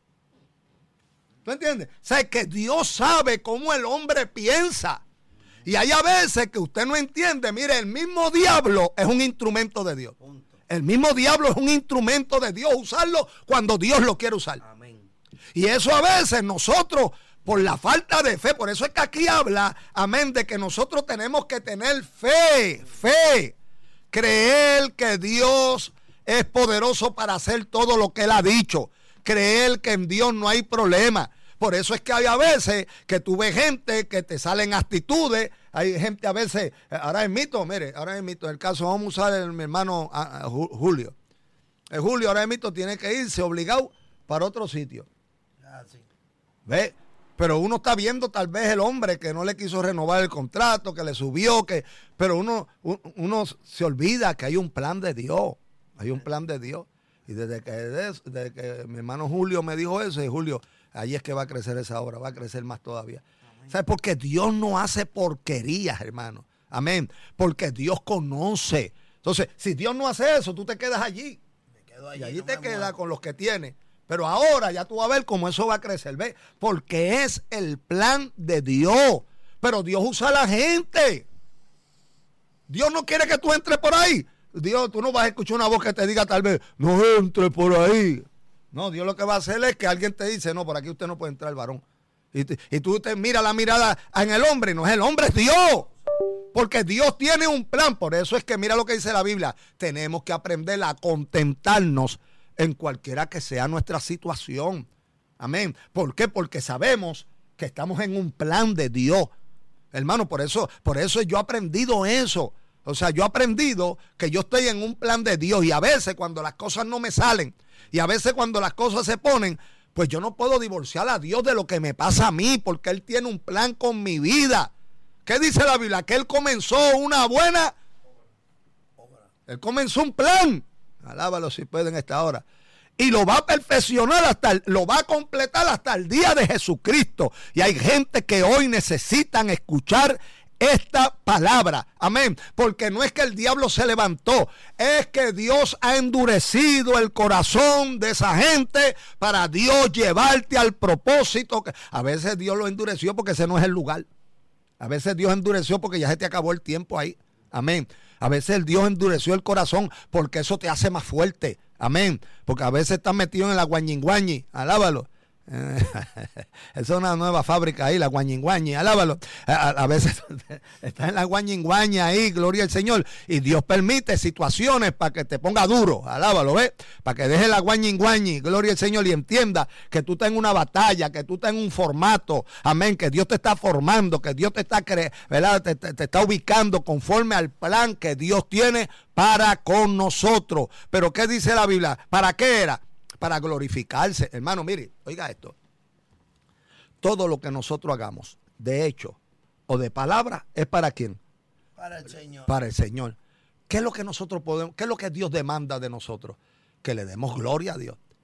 ¿Tú entiendes? O sea, que Dios sabe cómo el hombre piensa. Y hay a veces que usted no entiende. Mire, el mismo diablo es un instrumento de Dios. Punto. El mismo diablo es un instrumento de Dios. Usarlo cuando Dios lo quiere usar. Amén. Y eso a veces nosotros, por la falta de fe, por eso es que aquí habla, amén, de que nosotros tenemos que tener fe, fe, creer que Dios es poderoso para hacer todo lo que Él ha dicho, creer que en Dios no hay problema. Por eso es que hay a veces que tú ves gente que te salen actitudes, hay gente a veces, ahora es mito, mire, ahora es mito, en el caso vamos a usar el, mi hermano a, a Julio. El Julio ahora es mito, tiene que irse obligado para otro sitio. Ah, sí. ¿Ve? Pero uno está viendo tal vez el hombre que no le quiso renovar el contrato, que le subió, que, pero uno, uno se olvida que hay un plan de Dios. Hay un plan de Dios. Y desde que, desde que mi hermano Julio me dijo eso, y Julio, ahí es que va a crecer esa obra, va a crecer más todavía. ¿Sabes? Porque Dios no hace porquerías, hermano. Amén. Porque Dios conoce. Entonces, si Dios no hace eso, tú te quedas allí. Me quedo allí y allí no te quedas muevo. Con los que tienes. Pero ahora ya tú vas a ver cómo eso va a crecer. ¿Ves? Porque es el plan de Dios. Pero Dios usa a la gente. Dios no quiere que tú entres por ahí. Dios, tú no vas a escuchar una voz que te diga tal vez, no entre por ahí. No, Dios lo que va a hacer es que alguien te dice, no, por aquí usted no puede entrar, varón. Y, te, y tú te miras la mirada en el hombre, no es el hombre, es Dios. Porque Dios tiene un plan. Por eso es que mira lo que dice la Biblia. Tenemos que aprender a contentarnos en cualquiera que sea nuestra situación. Amén. ¿Por qué? Porque sabemos que estamos en un plan de Dios. Hermano, por eso, por eso yo he aprendido eso. O sea, yo he aprendido que yo estoy en un plan de Dios y a veces cuando las cosas no me salen y a veces cuando las cosas se ponen, pues yo no puedo divorciar a Dios de lo que me pasa a mí porque Él tiene un plan con mi vida. ¿Qué dice la Biblia? Que Él comenzó una buena obra. Él comenzó un plan. Alábalo si puede en esta hora. Y lo va a perfeccionar hasta, el, lo va a completar hasta el día de Jesucristo. Y hay gente que hoy necesitan escuchar esta palabra, amén, porque no es que el diablo se levantó, es que Dios ha endurecido el corazón de esa gente para Dios llevarte al propósito. Que a veces Dios lo endureció porque ese no es el lugar, a veces Dios endureció porque ya se te acabó el tiempo ahí, amén. A veces el Dios endureció el corazón porque eso te hace más fuerte, amén, porque a veces estás metido en la guañinguañi, alábalo. Es una nueva fábrica ahí, la guañinguañi, alábalo. A, a veces está en la guañinguañi ahí, gloria al Señor. Y Dios permite situaciones para que te ponga duro, alábalo, ¿ves? Para que deje la guañinguañi, gloria al Señor, y entienda que tú estás en una batalla, que tú estás en un formato, amén, que Dios te está formando, que Dios te está, cre ¿verdad? Te, te, te está ubicando conforme al plan que Dios tiene para con nosotros. Pero ¿qué dice la Biblia? ¿Para qué era? Para glorificarse. Hermano, mire, oiga esto. Todo lo que nosotros hagamos, de hecho o de palabra, ¿es para quién? Para el Señor. Para el Señor. ¿Qué es lo que nosotros podemos, qué es lo que Dios demanda de nosotros? Que le demos gloria a Dios.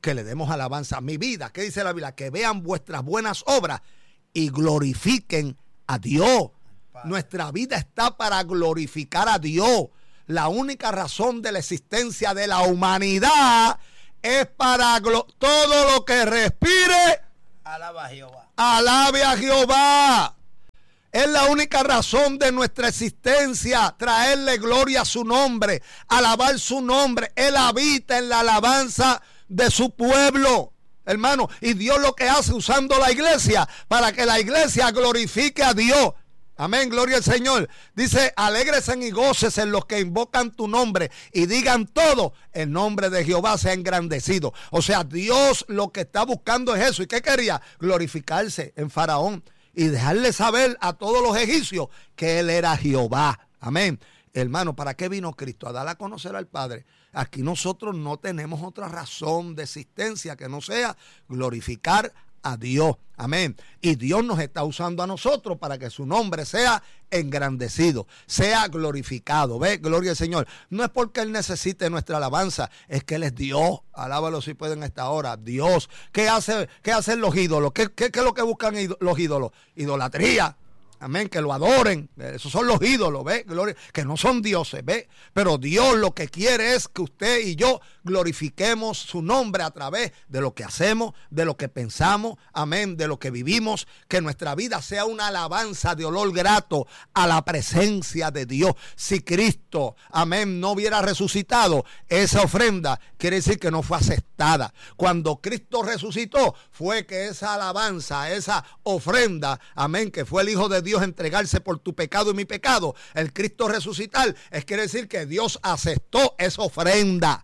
que le demos alabanza. Mi vida, ¿qué dice la Biblia? Que vean vuestras buenas obras y glorifiquen a Dios. Nuestra vida está para glorificar a Dios. La única razón de la existencia de la humanidad es para todo lo que respire. Alaba a Jehová. Alabe a Jehová. Es la única razón de nuestra existencia, traerle gloria a su nombre, alabar su nombre. Él habita en la alabanza de su pueblo, hermano. Y Dios lo que hace usando la iglesia para que la iglesia glorifique a Dios. Amén, gloria al Señor. Dice, alégresen y gócesen en los que invocan tu nombre y digan todo, el nombre de Jehová sea engrandecido. O sea, Dios lo que está buscando es eso. ¿Y qué quería? Glorificarse en Faraón y dejarle saber a todos los egipcios que él era Jehová. Amén. Hermano, ¿para qué vino Cristo? A dar a conocer al Padre. Aquí nosotros no tenemos otra razón de existencia que no sea glorificar a Dios. Amén. Y Dios nos está usando a nosotros para que su nombre sea engrandecido, sea glorificado. ¿Ve? Gloria al Señor. No es porque Él necesite nuestra alabanza, es que Él es Dios. Alábalo si pueden a esta hora. Dios. ¿Qué hace, qué hacen los ídolos? ¿Qué, qué, qué es lo que buscan los ídolos? Idolatría. Amén, que lo adoren. Esos son los ídolos, ¿ve? Gloria, que no son dioses, ¿ve? Pero Dios lo que quiere es que usted y yo glorifiquemos su nombre a través de lo que hacemos, de lo que pensamos, amén, de lo que vivimos, que nuestra vida sea una alabanza de olor grato a la presencia de Dios. Si Cristo, amén, no hubiera resucitado, esa ofrenda quiere decir que no fue aceptada. Cuando Cristo resucitó, fue que esa alabanza, esa ofrenda, amén, que fue el Hijo de Dios, Dios entregarse por tu pecado y mi pecado, el Cristo resucitar, es quiere decir que Dios aceptó esa ofrenda.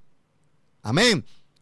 Amén.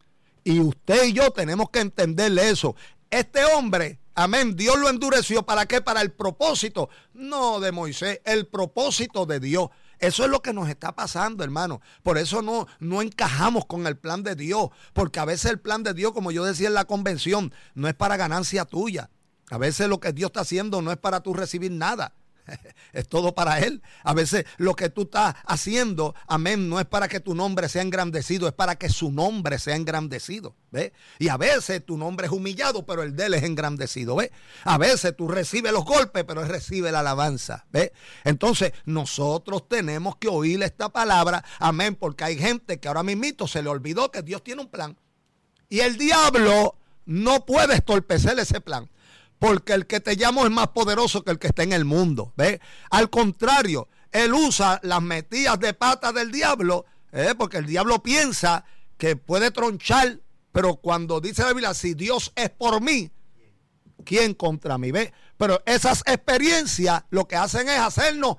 Y usted y yo tenemos que entenderle eso. Este hombre, amén, Dios lo endureció. ¿Para qué? Para el propósito, no de Moisés, el propósito de Dios. Eso es lo que nos está pasando, hermano. Por eso no, no encajamos con el plan de Dios. Porque a veces el plan de Dios, como yo decía en la convención, no es para ganancia tuya. A veces lo que Dios está haciendo no es para tú recibir nada. Es todo para Él. A veces lo que tú estás haciendo, amén, no es para que tu nombre sea engrandecido, es para que su nombre sea engrandecido. ¿Ves? Y a veces tu nombre es humillado, pero el de Él es engrandecido. ¿Ves? A veces tú recibes los golpes, pero Él recibe la alabanza. ¿Ves? Entonces nosotros tenemos que oír esta palabra, amén, porque hay gente que ahora mismito se le olvidó que Dios tiene un plan. Y el diablo no puede estorpecer ese plan. Porque el que te llamo es más poderoso que el que está en el mundo. ¿Ve? Al contrario, él usa las metidas de pata del diablo, ¿eh? Porque el diablo piensa que puede tronchar, pero cuando dice la Biblia, si Dios es por mí, ¿quién contra mí? ¿Ve? Pero esas experiencias lo que hacen es hacernos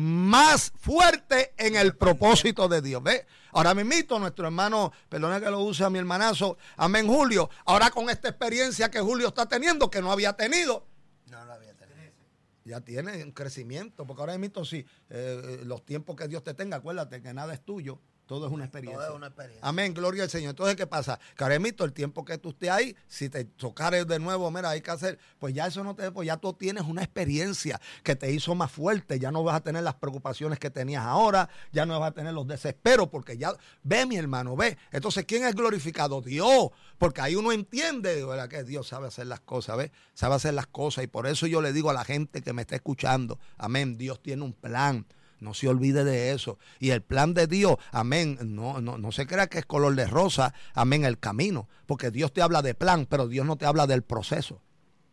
más fuerte en el propósito de Dios. ¿Ve? Ahora mismito nuestro hermano, perdona que lo use a mi hermanazo, amén, Julio, ahora con esta experiencia que Julio está teniendo, que no había tenido, no lo había tenido, ya tiene un crecimiento, porque ahora mismito sí, eh, los tiempos que Dios te tenga, acuérdate que nada es tuyo. Todo es una experiencia. Todo es una experiencia. Amén, gloria al Señor. Entonces, ¿qué pasa? Caremito, el tiempo que tú estés ahí, si te tocares de nuevo, mira, hay que hacer, pues ya eso no te, pues ya tú tienes una experiencia que te hizo más fuerte, ya no vas a tener las preocupaciones que tenías ahora, ya no vas a tener los desesperos, porque ya, ve mi hermano, ve. Entonces, ¿quién es glorificado? Dios, porque ahí uno entiende, ¿verdad? Que Dios sabe hacer las cosas, ve, sabe hacer las cosas, y por eso yo le digo a la gente que me está escuchando, amén, Dios tiene un plan. No se olvide de eso. Y el plan de Dios, amén, no, no, no se crea que es color de rosa, amén, el camino. Porque Dios te habla de plan, pero Dios no te habla del proceso.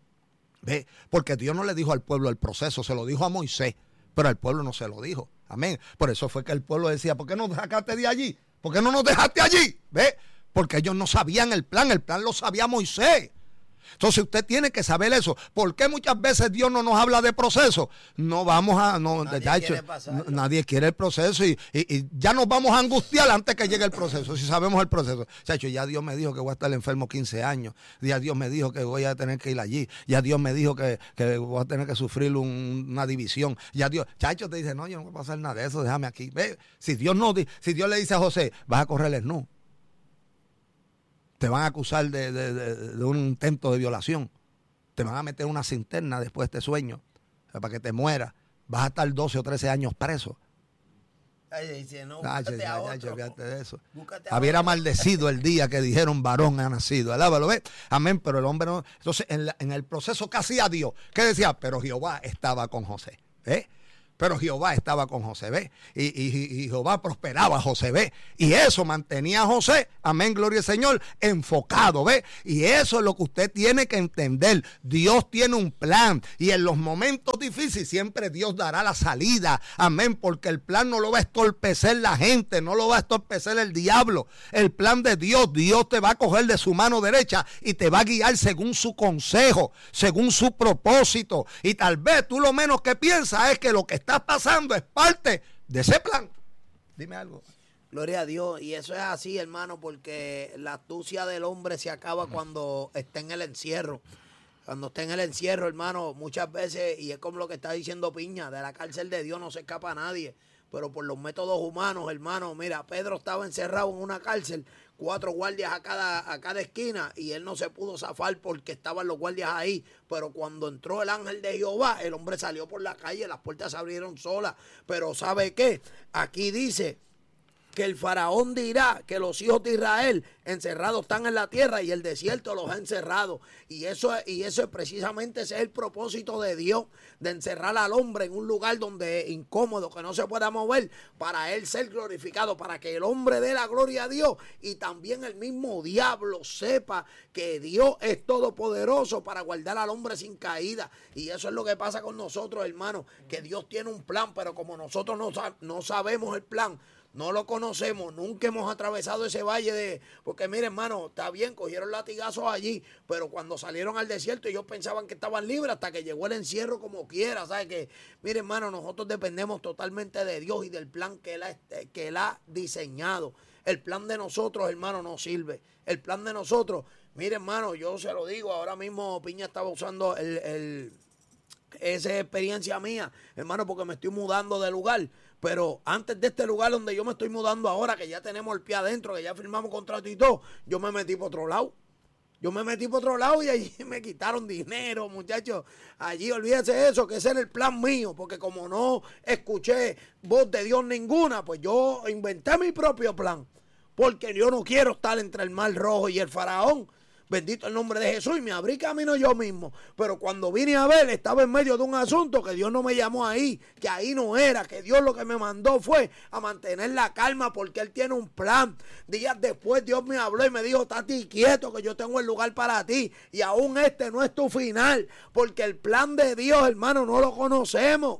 ¿Ve? Porque Dios no le dijo al pueblo el proceso, se lo dijo a Moisés, pero al pueblo no se lo dijo. Amén. Por eso fue que el pueblo decía, ¿por qué no sacaste de allí? ¿Por qué no nos dejaste allí? ¿Ve? Porque ellos no sabían el plan, el plan lo sabía Moisés. Entonces usted tiene que saber eso. ¿Por qué muchas veces Dios no nos habla de proceso? No vamos a... No, nadie, de hecho, quiere nadie quiere el proceso y, y, y ya nos vamos a angustiar antes que llegue el proceso, si sabemos el proceso. Chacho, ya Dios me dijo que voy a estar enfermo quince años. Ya Dios me dijo que voy a tener que ir allí. Ya Dios me dijo que, que voy a tener que sufrir un, una división. Ya Dios... Chacho te dice, no, yo no voy a pasar nada de eso, déjame aquí. Ve, si Dios no, si Dios le dice a José, vas a correr el no. Te van a acusar de, de, de, de un intento de violación. Te van a meter una cisterna después de este sueño, o sea, para que te mueras. Vas a estar doce o trece años preso. Ay, dice, no, Ah, búscate ya, a ya, ya, otro. olvídate de eso. Búscate a Hubiera otro. maldecido el día que dijeron varón ha nacido. Alábalo, ¿ves? Amén, pero el hombre no. Entonces, en, la- en el proceso que hacía Dios, ¿qué decía? Pero Jehová estaba con José. ¿Ves? Pero Jehová estaba con José, ¿ves? Y, y, y Jehová prosperaba a José, ¿ves? Y eso mantenía a José, amén, gloria al Señor, enfocado, ¿ves? Y eso es lo que usted tiene que entender. Dios tiene un plan y en los momentos difíciles siempre Dios dará la salida, amén, porque el plan no lo va a estorpecer la gente, no lo va a estorpecer el diablo. El plan de Dios, Dios te va a coger de su mano derecha y te va a guiar según su consejo, según su propósito. Y tal vez tú lo menos que piensas es que lo que está pasando es parte de ese plan. Dime algo. Gloria a Dios. Y eso es así, hermano, porque la astucia del hombre se acaba cuando está en el encierro. Cuando está en el encierro, hermano, muchas veces, y es como lo que está diciendo Piña, de la cárcel de Dios no se escapa nadie. Pero por los métodos humanos, hermano, mira, Pedro estaba encerrado en una cárcel, cuatro guardias a cada, a cada esquina, y él no se pudo zafar porque estaban los guardias ahí. Pero cuando entró el ángel de Jehová, el hombre salió por la calle, las puertas se abrieron solas. Pero ¿sabe qué? Aquí dice que el faraón dirá que los hijos de Israel encerrados están en la tierra y el desierto los ha encerrado. Y eso, y eso es precisamente ese es el propósito de Dios, de encerrar al hombre en un lugar donde es incómodo, que no se pueda mover, para él ser glorificado, para que el hombre dé la gloria a Dios y también el mismo diablo sepa que Dios es todopoderoso para guardar al hombre sin caída. Y eso es lo que pasa con nosotros, hermanos, que Dios tiene un plan, pero como nosotros no, no sabemos el plan, no lo conocemos, nunca hemos atravesado ese valle de... Porque mire, hermano, está bien, cogieron latigazos allí, pero cuando salieron al desierto ellos pensaban que estaban libres hasta que llegó el encierro como quiera, ¿sabes? Que, mire, hermano, nosotros dependemos totalmente de Dios y del plan que él ha, que él ha diseñado. El plan de nosotros, hermano, no sirve. El plan de nosotros, mire, hermano, yo se lo digo, ahora mismo Piña estaba usando el... el esa es experiencia mía, hermano, porque me estoy mudando de lugar. Pero antes de este lugar donde yo me estoy mudando ahora, que ya tenemos el pie adentro, que ya firmamos contrato y todo, yo me metí por otro lado. Yo me metí por otro lado y allí me quitaron dinero, muchachos. Allí olvídese de eso, que ese era el plan mío, porque como no escuché voz de Dios ninguna, pues yo inventé mi propio plan. Porque yo no quiero estar entre el mar rojo y el faraón. Bendito el nombre de Jesús, y me abrí camino yo mismo. Pero cuando vine a ver, estaba en medio de un asunto que Dios no me llamó ahí, que ahí no era, que Dios lo que me mandó fue a mantener la calma porque Él tiene un plan. Días después Dios me habló y me dijo, estate quieto que yo tengo el lugar para ti. Y aún este no es tu final, porque el plan de Dios, hermano, no lo conocemos.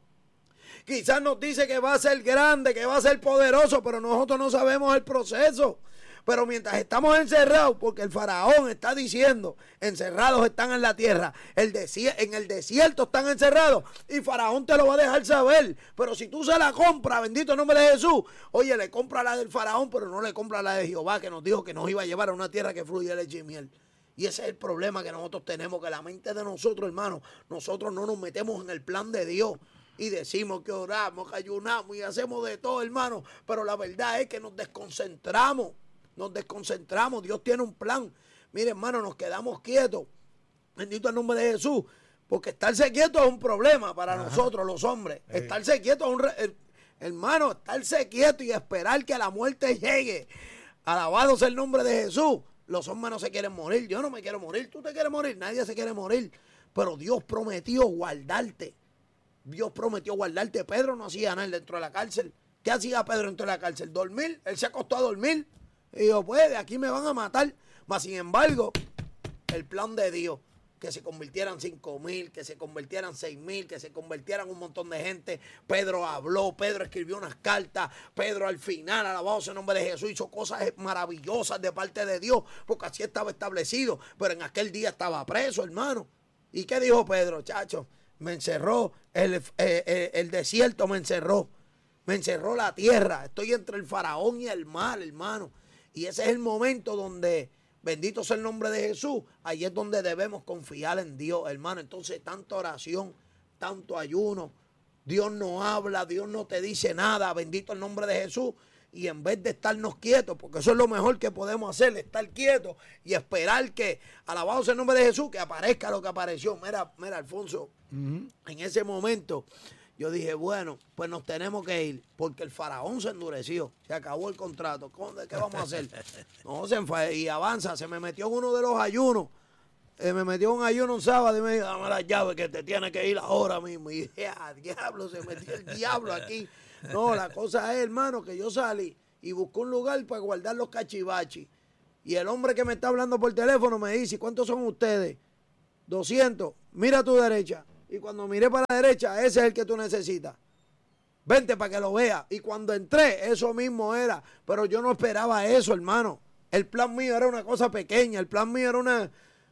Quizás nos dice que va a ser grande, que va a ser poderoso, pero nosotros no sabemos el proceso. Pero mientras estamos encerrados, porque el faraón está diciendo, encerrados están en la tierra, el en el desierto están encerrados, y faraón te lo va a dejar saber. Pero si tú se la compras, bendito el nombre de Jesús, oye, le compra la del faraón, pero no le compra la de Jehová, que nos dijo que nos iba a llevar a una tierra que fluye leche y miel. Y ese es el problema que nosotros tenemos, que la mente de nosotros, hermano, nosotros no nos metemos en el plan de Dios. Y decimos que oramos, que ayunamos y hacemos de todo, hermano, pero la verdad es que nos desconcentramos. Nos desconcentramos, Dios tiene un plan. Mire, hermano, nos quedamos quietos. Bendito el nombre de Jesús. Porque estarse quieto es un problema para Ajá. nosotros, los hombres. Eh. Estarse quieto es un... Re... Hermano, estarse quieto y esperar que la muerte llegue. Alabado sea el nombre de Jesús. Los hombres no se quieren morir. Yo no me quiero morir. Tú te quieres morir. Nadie se quiere morir. Pero Dios prometió guardarte. Dios prometió guardarte. Pedro no hacía nada dentro de la cárcel. ¿Qué hacía Pedro dentro de la cárcel? Dormir. Él se acostó a dormir. Y dijo, pues, de aquí me van a matar. Mas, sin embargo, el plan de Dios, que se convirtieran cinco mil, que se convirtieran seis mil, que se convirtieran un montón de gente. Pedro habló, Pedro escribió unas cartas. Pedro al final, alabado sea el nombre de Jesús, hizo cosas maravillosas de parte de Dios, porque así estaba establecido. Pero en aquel día estaba preso, hermano. ¿Y qué dijo Pedro, chacho? Me encerró, el, eh, eh, el desierto me encerró. Me encerró la tierra. Estoy entre el faraón y el mar, hermano. Y ese es el momento donde, bendito sea el nombre de Jesús, ahí es donde debemos confiar en Dios, hermano. Entonces, tanta oración, tanto ayuno, Dios no habla, Dios no te dice nada, bendito el nombre de Jesús. Y en vez de estarnos quietos, porque eso es lo mejor que podemos hacer, estar quietos y esperar que, alabado sea el nombre de Jesús, que aparezca lo que apareció. Mira, mira, Alfonso, uh-huh. en ese momento... Yo dije, bueno, pues nos tenemos que ir, porque el faraón se endureció, se acabó el contrato. ¿Qué vamos a hacer? No, se fue y avanza, se me metió en uno de los ayunos. Eh, me metió un ayuno un sábado y me dijo, dame la llave que te tiene que ir ahora mismo. Y dije, ah, diablo, se metió el diablo aquí. No, la cosa es, hermano, que yo salí y busqué un lugar para guardar los cachivaches. Y el hombre que me está hablando por teléfono me dice, ¿cuántos son ustedes? doscientos. Mira a tu derecha. Y cuando miré para la derecha, ese es el que tú necesitas. Vente para que lo veas. Y cuando entré, eso mismo era. Pero yo no esperaba eso, hermano. El plan mío era una cosa pequeña. El plan mío era una...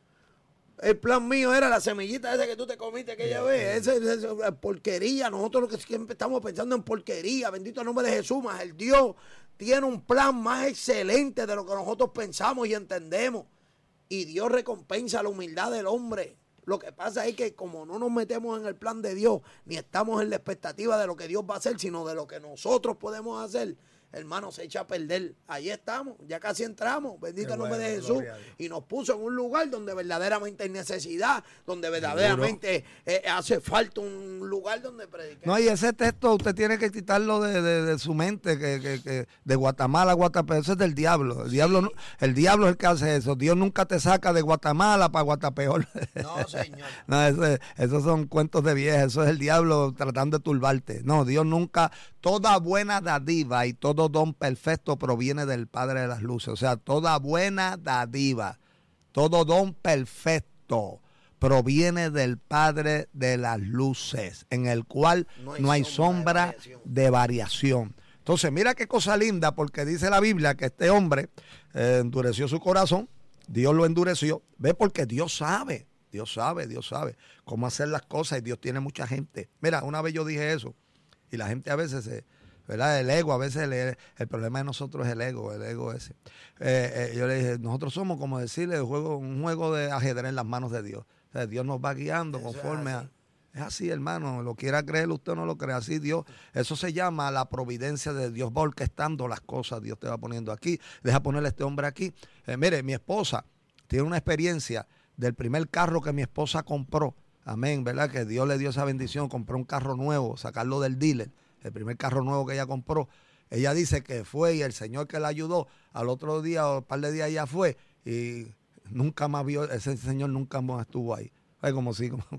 El plan mío era la semillita esa que tú te comiste aquella vez. Esa, esa, esa porquería. Nosotros lo que siempre estamos pensando en porquería. Bendito el nombre de Jesús. Más el Dios tiene un plan más excelente de lo que nosotros pensamos y entendemos. Y Dios recompensa la humildad del hombre. Lo que pasa es que como no nos metemos en el plan de Dios, ni estamos en la expectativa de lo que Dios va a hacer, sino de lo que nosotros podemos hacer, hermano, se echa a perder. Ahí estamos, ya casi entramos, bendito el nombre de Jesús, y nos puso en un lugar donde verdaderamente hay necesidad, donde verdaderamente eh, hace falta un lugar donde predicar. No, y ese texto usted tiene que quitarlo de, de, de su mente, que, que, que de Guatemala a Guatapeor, eso es del diablo. El, sí. diablo no, el diablo es el que hace eso. Dios nunca te saca de Guatemala para Guatapeor. No, señor. No, eso, esos son cuentos de vieja, eso es el diablo tratando de turbarte. No, Dios nunca, toda buena dádiva y todo don perfecto proviene del Padre de las luces. O sea, toda buena dádiva, todo don perfecto proviene del Padre de las luces, en el cual no hay, no hay sombra, sombra de, variación. de variación. Entonces, mira qué cosa linda, porque dice la Biblia que este hombre eh, endureció su corazón, Dios lo endureció, ve, porque Dios sabe, Dios sabe, Dios sabe cómo hacer las cosas, y Dios tiene mucha gente. Mira, una vez yo dije eso, y la gente a veces se... ¿verdad? El ego, a veces el, el problema de nosotros es el ego, el ego ese. Eh, eh, yo le dije, nosotros somos como decirle un juego, un juego de ajedrez en las manos de Dios. O sea, Dios nos va guiando eso conforme es a... Es así, hermano, lo quiera creer usted o no lo cree, así Dios. Eso se llama la providencia de Dios, va orquestando las cosas, Dios te va poniendo aquí, deja ponerle a este hombre aquí. Eh, mire, mi esposa tiene una experiencia del primer carro que mi esposa compró, amén, ¿verdad? Que Dios le dio esa bendición, compró un carro nuevo, sacarlo del dealer. El primer carro nuevo que ella compró, ella dice que fue y el Señor que la ayudó, al otro día o un par de días ella fue y nunca más vio, ese Señor nunca más estuvo ahí. Ay, como si, como,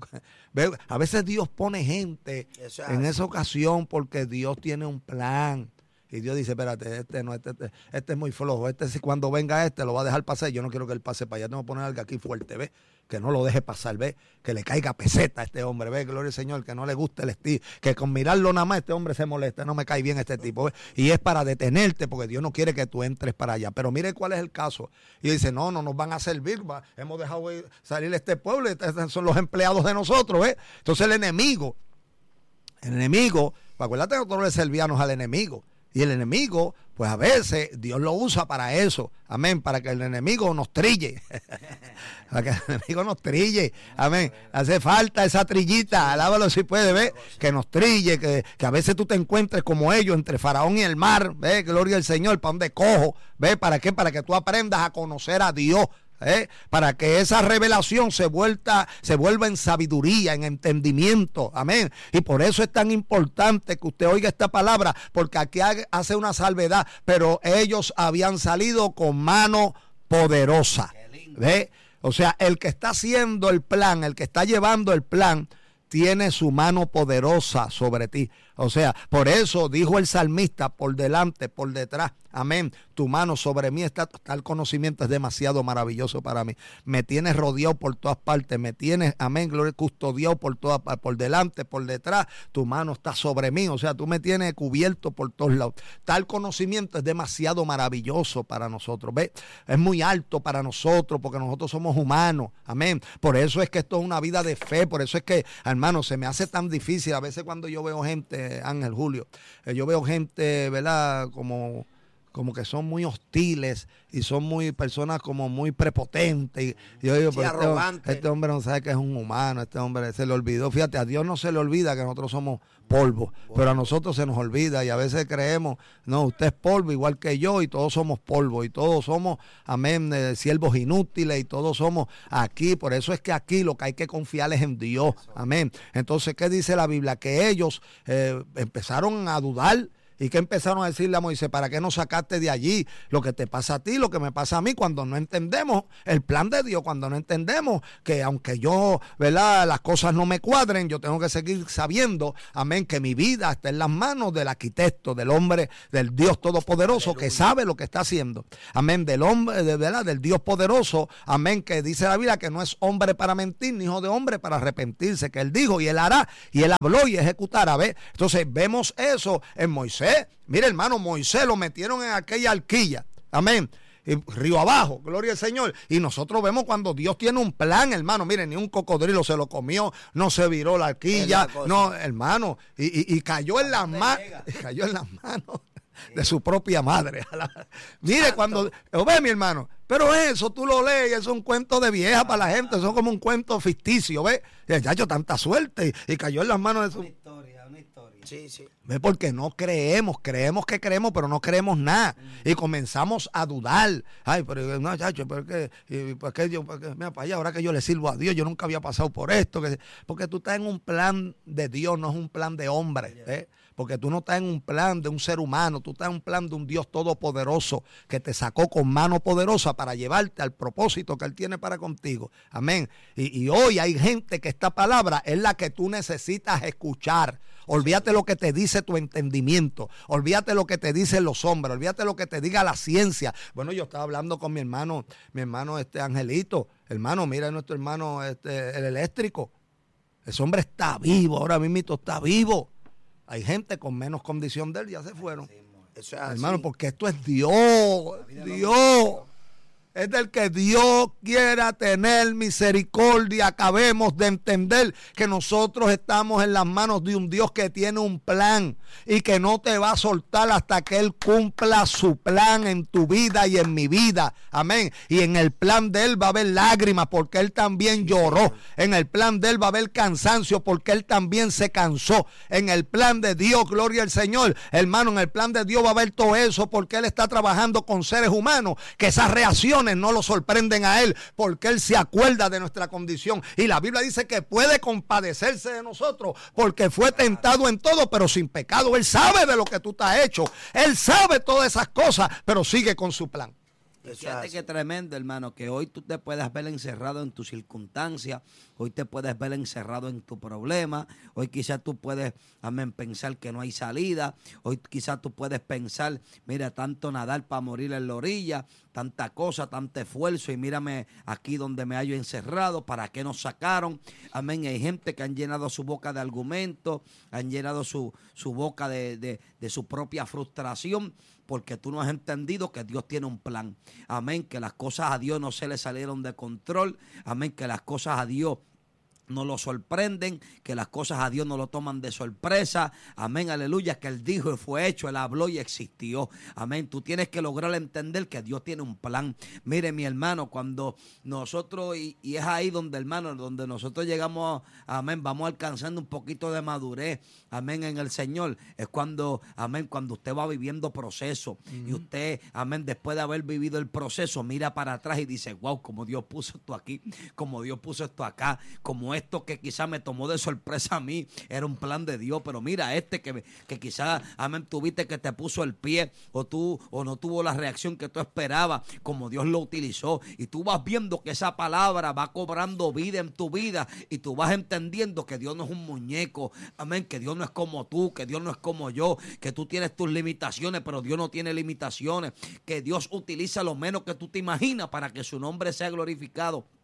a veces Dios pone gente Eso en esa ocasión porque Dios tiene un plan. Y Dios dice, espérate, este no, este, este, este es muy flojo, este si cuando venga este lo va a dejar pasar, yo no quiero que él pase para allá, tengo que poner algo aquí fuerte, ¿ves? Que no lo deje pasar, ¿ves? Que le caiga peseta a este hombre, ¿ves? Gloria al Señor, que no le guste el estilo, que con mirarlo nada más este hombre se molesta, no me cae bien este tipo, ¿ves? Y es para detenerte, porque Dios no quiere que tú entres para allá. Pero mire cuál es el caso. Y dice, no, no nos van a servir, va. Hemos dejado salir este pueblo, estos son los empleados de nosotros, ¿ves? Entonces el enemigo, el enemigo, acuérdate que nosotros le servíamos al enemigo. Y el enemigo, pues a veces Dios lo usa para eso, amén, para que el enemigo nos trille, para que el enemigo nos trille, amén. Hace falta esa trillita, alábalo si puede, ver, que nos trille, que, que a veces tú te encuentres como ellos entre Faraón y el mar, ve, gloria al Señor, para donde cojo, ve, ¿para qué? Para que tú aprendas a conocer a Dios. ¿Eh? Para que esa revelación se vuelta, se vuelva en sabiduría, en entendimiento, amén. Y por eso es tan importante que usted oiga esta palabra, porque aquí hace una salvedad, pero ellos habían salido con mano poderosa, ¿ve? O sea, el que está haciendo el plan, el que está llevando el plan, tiene su mano poderosa sobre ti. O sea, por eso dijo el salmista, por delante, por detrás, amén, tu mano sobre mí está, tal conocimiento es demasiado maravilloso para mí. Me tienes rodeado por todas partes, me tienes, amén, gloria, custodiado por todas partes, por delante, por detrás, tu mano está sobre mí, o sea, tú me tienes cubierto por todos lados. Tal conocimiento es demasiado maravilloso para nosotros, ¿ves? Es muy alto para nosotros porque nosotros somos humanos, amén. Por eso es que esto es una vida de fe, por eso es que, hermano, se me hace tan difícil a veces cuando yo veo gente, Ángel, Julio, eh, yo veo gente, ¿verdad? Como como que son muy hostiles y son muy personas como muy prepotentes. Y, y yo digo, Sí, pero este, arrogante. este hombre no sabe que es un humano, este hombre se le olvidó. Fíjate, a Dios no se le olvida que nosotros somos polvo, pero a nosotros se nos olvida y a veces creemos, no, usted es polvo igual que yo y todos somos polvo y todos somos, amén, eh, siervos inútiles y todos somos aquí. Por eso es que aquí lo que hay que confiar es en Dios, amén. Entonces, ¿qué dice la Biblia? Que ellos eh, empezaron a dudar. ¿Y qué empezaron a decirle a Moisés? ¿Para qué nos sacaste de allí? Lo que te pasa a ti, lo que me pasa a mí, cuando no entendemos el plan de Dios, cuando no entendemos que aunque yo, ¿verdad?, las cosas no me cuadren, yo tengo que seguir sabiendo, amén, que mi vida está en las manos del arquitecto, del hombre, del Dios Todopoderoso, aleluya, que sabe lo que está haciendo. Amén, del hombre, de verdad, del Dios poderoso, amén, que dice la Biblia que no es hombre para mentir, ni hijo de hombre para arrepentirse, que él dijo y él hará, y él habló y ejecutará. ¿Ve? Entonces vemos eso en Moisés. Mire, hermano, Moisés lo metieron en aquella arquilla, amén, y río abajo, gloria al Señor. Y nosotros vemos cuando Dios tiene un plan, hermano. Miren, ni un cocodrilo se lo comió, no se viró la arquilla, no, hermano, y, y, y cayó en las manos, cayó en las manos de su propia madre. Mire, Santo. Cuando, lo ve, mi hermano, pero eso tú lo lees, es un cuento de vieja para la gente, eso es como un cuento ficticio, ¿ves? Ya yo tanta suerte y, y cayó en las manos de su... Una historia, una historia. Sí, sí. ¿Ve? Porque no creemos, creemos que creemos, pero no creemos nada. Mm. Y comenzamos a dudar. Ay, pero no, chacho, pero que, y, pues que yo, porque, mira, para allá, ahora que yo le sirvo a Dios, yo nunca había pasado por esto. Que, porque tú estás en un plan de Dios, no es un plan de hombre. ¿eh? Porque tú no estás en un plan de un ser humano, tú estás en un plan de un Dios todopoderoso que te sacó con mano poderosa para llevarte al propósito que Él tiene para contigo. Amén. Y, y hoy hay gente que esta palabra es la que tú necesitas escuchar. Olvídate lo que te dice tu entendimiento, olvídate lo que te dicen los hombres, olvídate lo que te diga la ciencia. Bueno, yo estaba hablando con mi hermano, mi hermano este Angelito, hermano, mira nuestro hermano este, el eléctrico. Ese hombre está vivo, ahora mismo está vivo. Hay gente con menos condición de él, ya se fueron. Eso es hermano, así. Porque esto es Dios, Dios. Es del que Dios quiera tener misericordia. Acabemos de entender que nosotros estamos en las manos de un Dios que tiene un plan y que no te va a soltar hasta que Él cumpla su plan en tu vida y en mi vida. Amén. Y en el plan de Él va a haber lágrimas porque Él también lloró. En el plan de Él va a haber cansancio porque Él también se cansó. En el plan de Dios, gloria al Señor, hermano, en el plan de Dios va a haber todo eso porque Él está trabajando con seres humanos que esas reacciones no lo sorprenden a Él porque Él se acuerda de nuestra condición y la Biblia dice que puede compadecerse de nosotros porque fue tentado en todo pero sin pecado. Él sabe de lo que tú estás hecho, Él sabe todas esas cosas, pero sigue con su plan. Fíjate qué tremendo, hermano, que hoy tú te puedes ver encerrado en tu circunstancia, hoy te puedes ver encerrado en tu problema, hoy quizás tú puedes, amén, pensar que no hay salida, hoy quizás tú puedes pensar, mira, tanto nadar para morir en la orilla, tanta cosa, tanto esfuerzo y mírame aquí donde me hallo encerrado, ¿para qué nos sacaron? Amén, hay gente que han llenado su boca de argumentos, han llenado su, su boca de, de, de su propia frustración, porque tú no has entendido que Dios tiene un plan. Amén, que las cosas a Dios no se le salieron de control. Amén, que las cosas a Dios no lo sorprenden, que las cosas a Dios no lo toman de sorpresa. Amén, aleluya, que Él dijo y fue hecho, Él habló y existió. Amén, tú tienes que lograr entender que Dios tiene un plan. Mire, mi hermano, cuando nosotros, y, y es ahí donde, hermano, donde nosotros llegamos, amén, vamos alcanzando un poquito de madurez, amén, en el Señor, es cuando, amén, cuando usted va viviendo proceso, uh-huh. y usted, amén, después de haber vivido el proceso, mira para atrás y dice, wow, como Dios puso esto aquí, como Dios puso esto acá, como esto que quizás me tomó de sorpresa a mí, era un plan de Dios, pero mira este que, que quizás, amén, tuviste que te puso el pie, o tú, o no tuvo la reacción que tú esperabas, como Dios lo utilizó, y tú vas viendo que esa palabra va cobrando vida en tu vida, y tú vas entendiendo que Dios no es un muñeco, amén, que Dios no es como tú, que Dios no es como yo, que tú tienes tus limitaciones, pero Dios no tiene limitaciones, que Dios utiliza lo menos que tú te imaginas para que su nombre sea glorificado.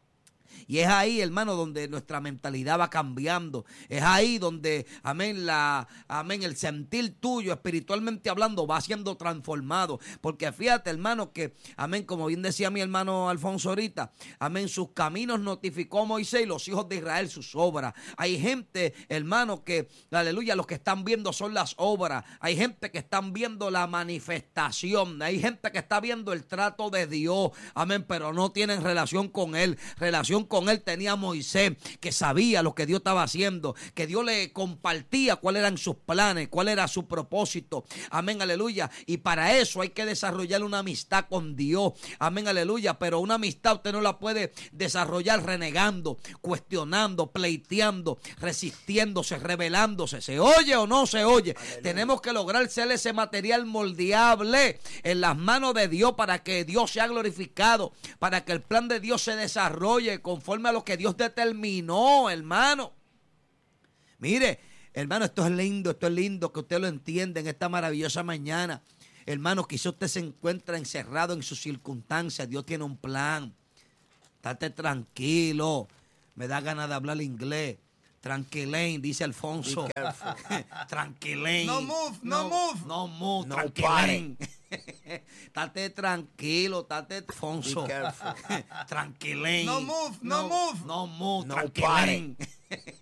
Y es ahí, hermano, donde nuestra mentalidad va cambiando. Es ahí donde, amén, la, amén, el sentir tuyo, espiritualmente hablando, va siendo transformado. Porque fíjate, hermano, que, amén, como bien decía mi hermano Alfonso ahorita, amén, sus caminos notificó Moisés y los hijos de Israel sus obras. Hay gente, hermano, que, aleluya, los que están viendo son las obras. Hay gente que están viendo la manifestación. Hay gente que está viendo el trato de Dios, amén, pero no tienen relación con él. Relación con Con él tenía Moisés, que sabía lo que Dios estaba haciendo, que Dios le compartía cuáles eran sus planes, cuál era su propósito. Amén, aleluya. Y para eso hay que desarrollar una amistad con Dios. Amén, aleluya. Pero una amistad usted no la puede desarrollar renegando, cuestionando, pleiteando, resistiéndose, rebelándose. ¿Se oye o no se oye? Aleluya. Tenemos que lograr ser ese material moldeable en las manos de Dios para que Dios sea glorificado, para que el plan de Dios se desarrolle conforme a lo que Dios determinó, hermano. Mire, hermano, esto es lindo, esto es lindo que usted lo entienda en esta maravillosa mañana. Hermano, quizá usted se encuentra encerrado en sus circunstancias. Dios tiene un plan. Estate tranquilo. Me da ganas de hablar inglés. Tranquilén, dice Alfonso. Tranquilén. No move, no, no move. No move, no tranquilén. Estate tranquilo, estate Alfonso. Tranquilén. No move, no, no move. No move, no tranquilén.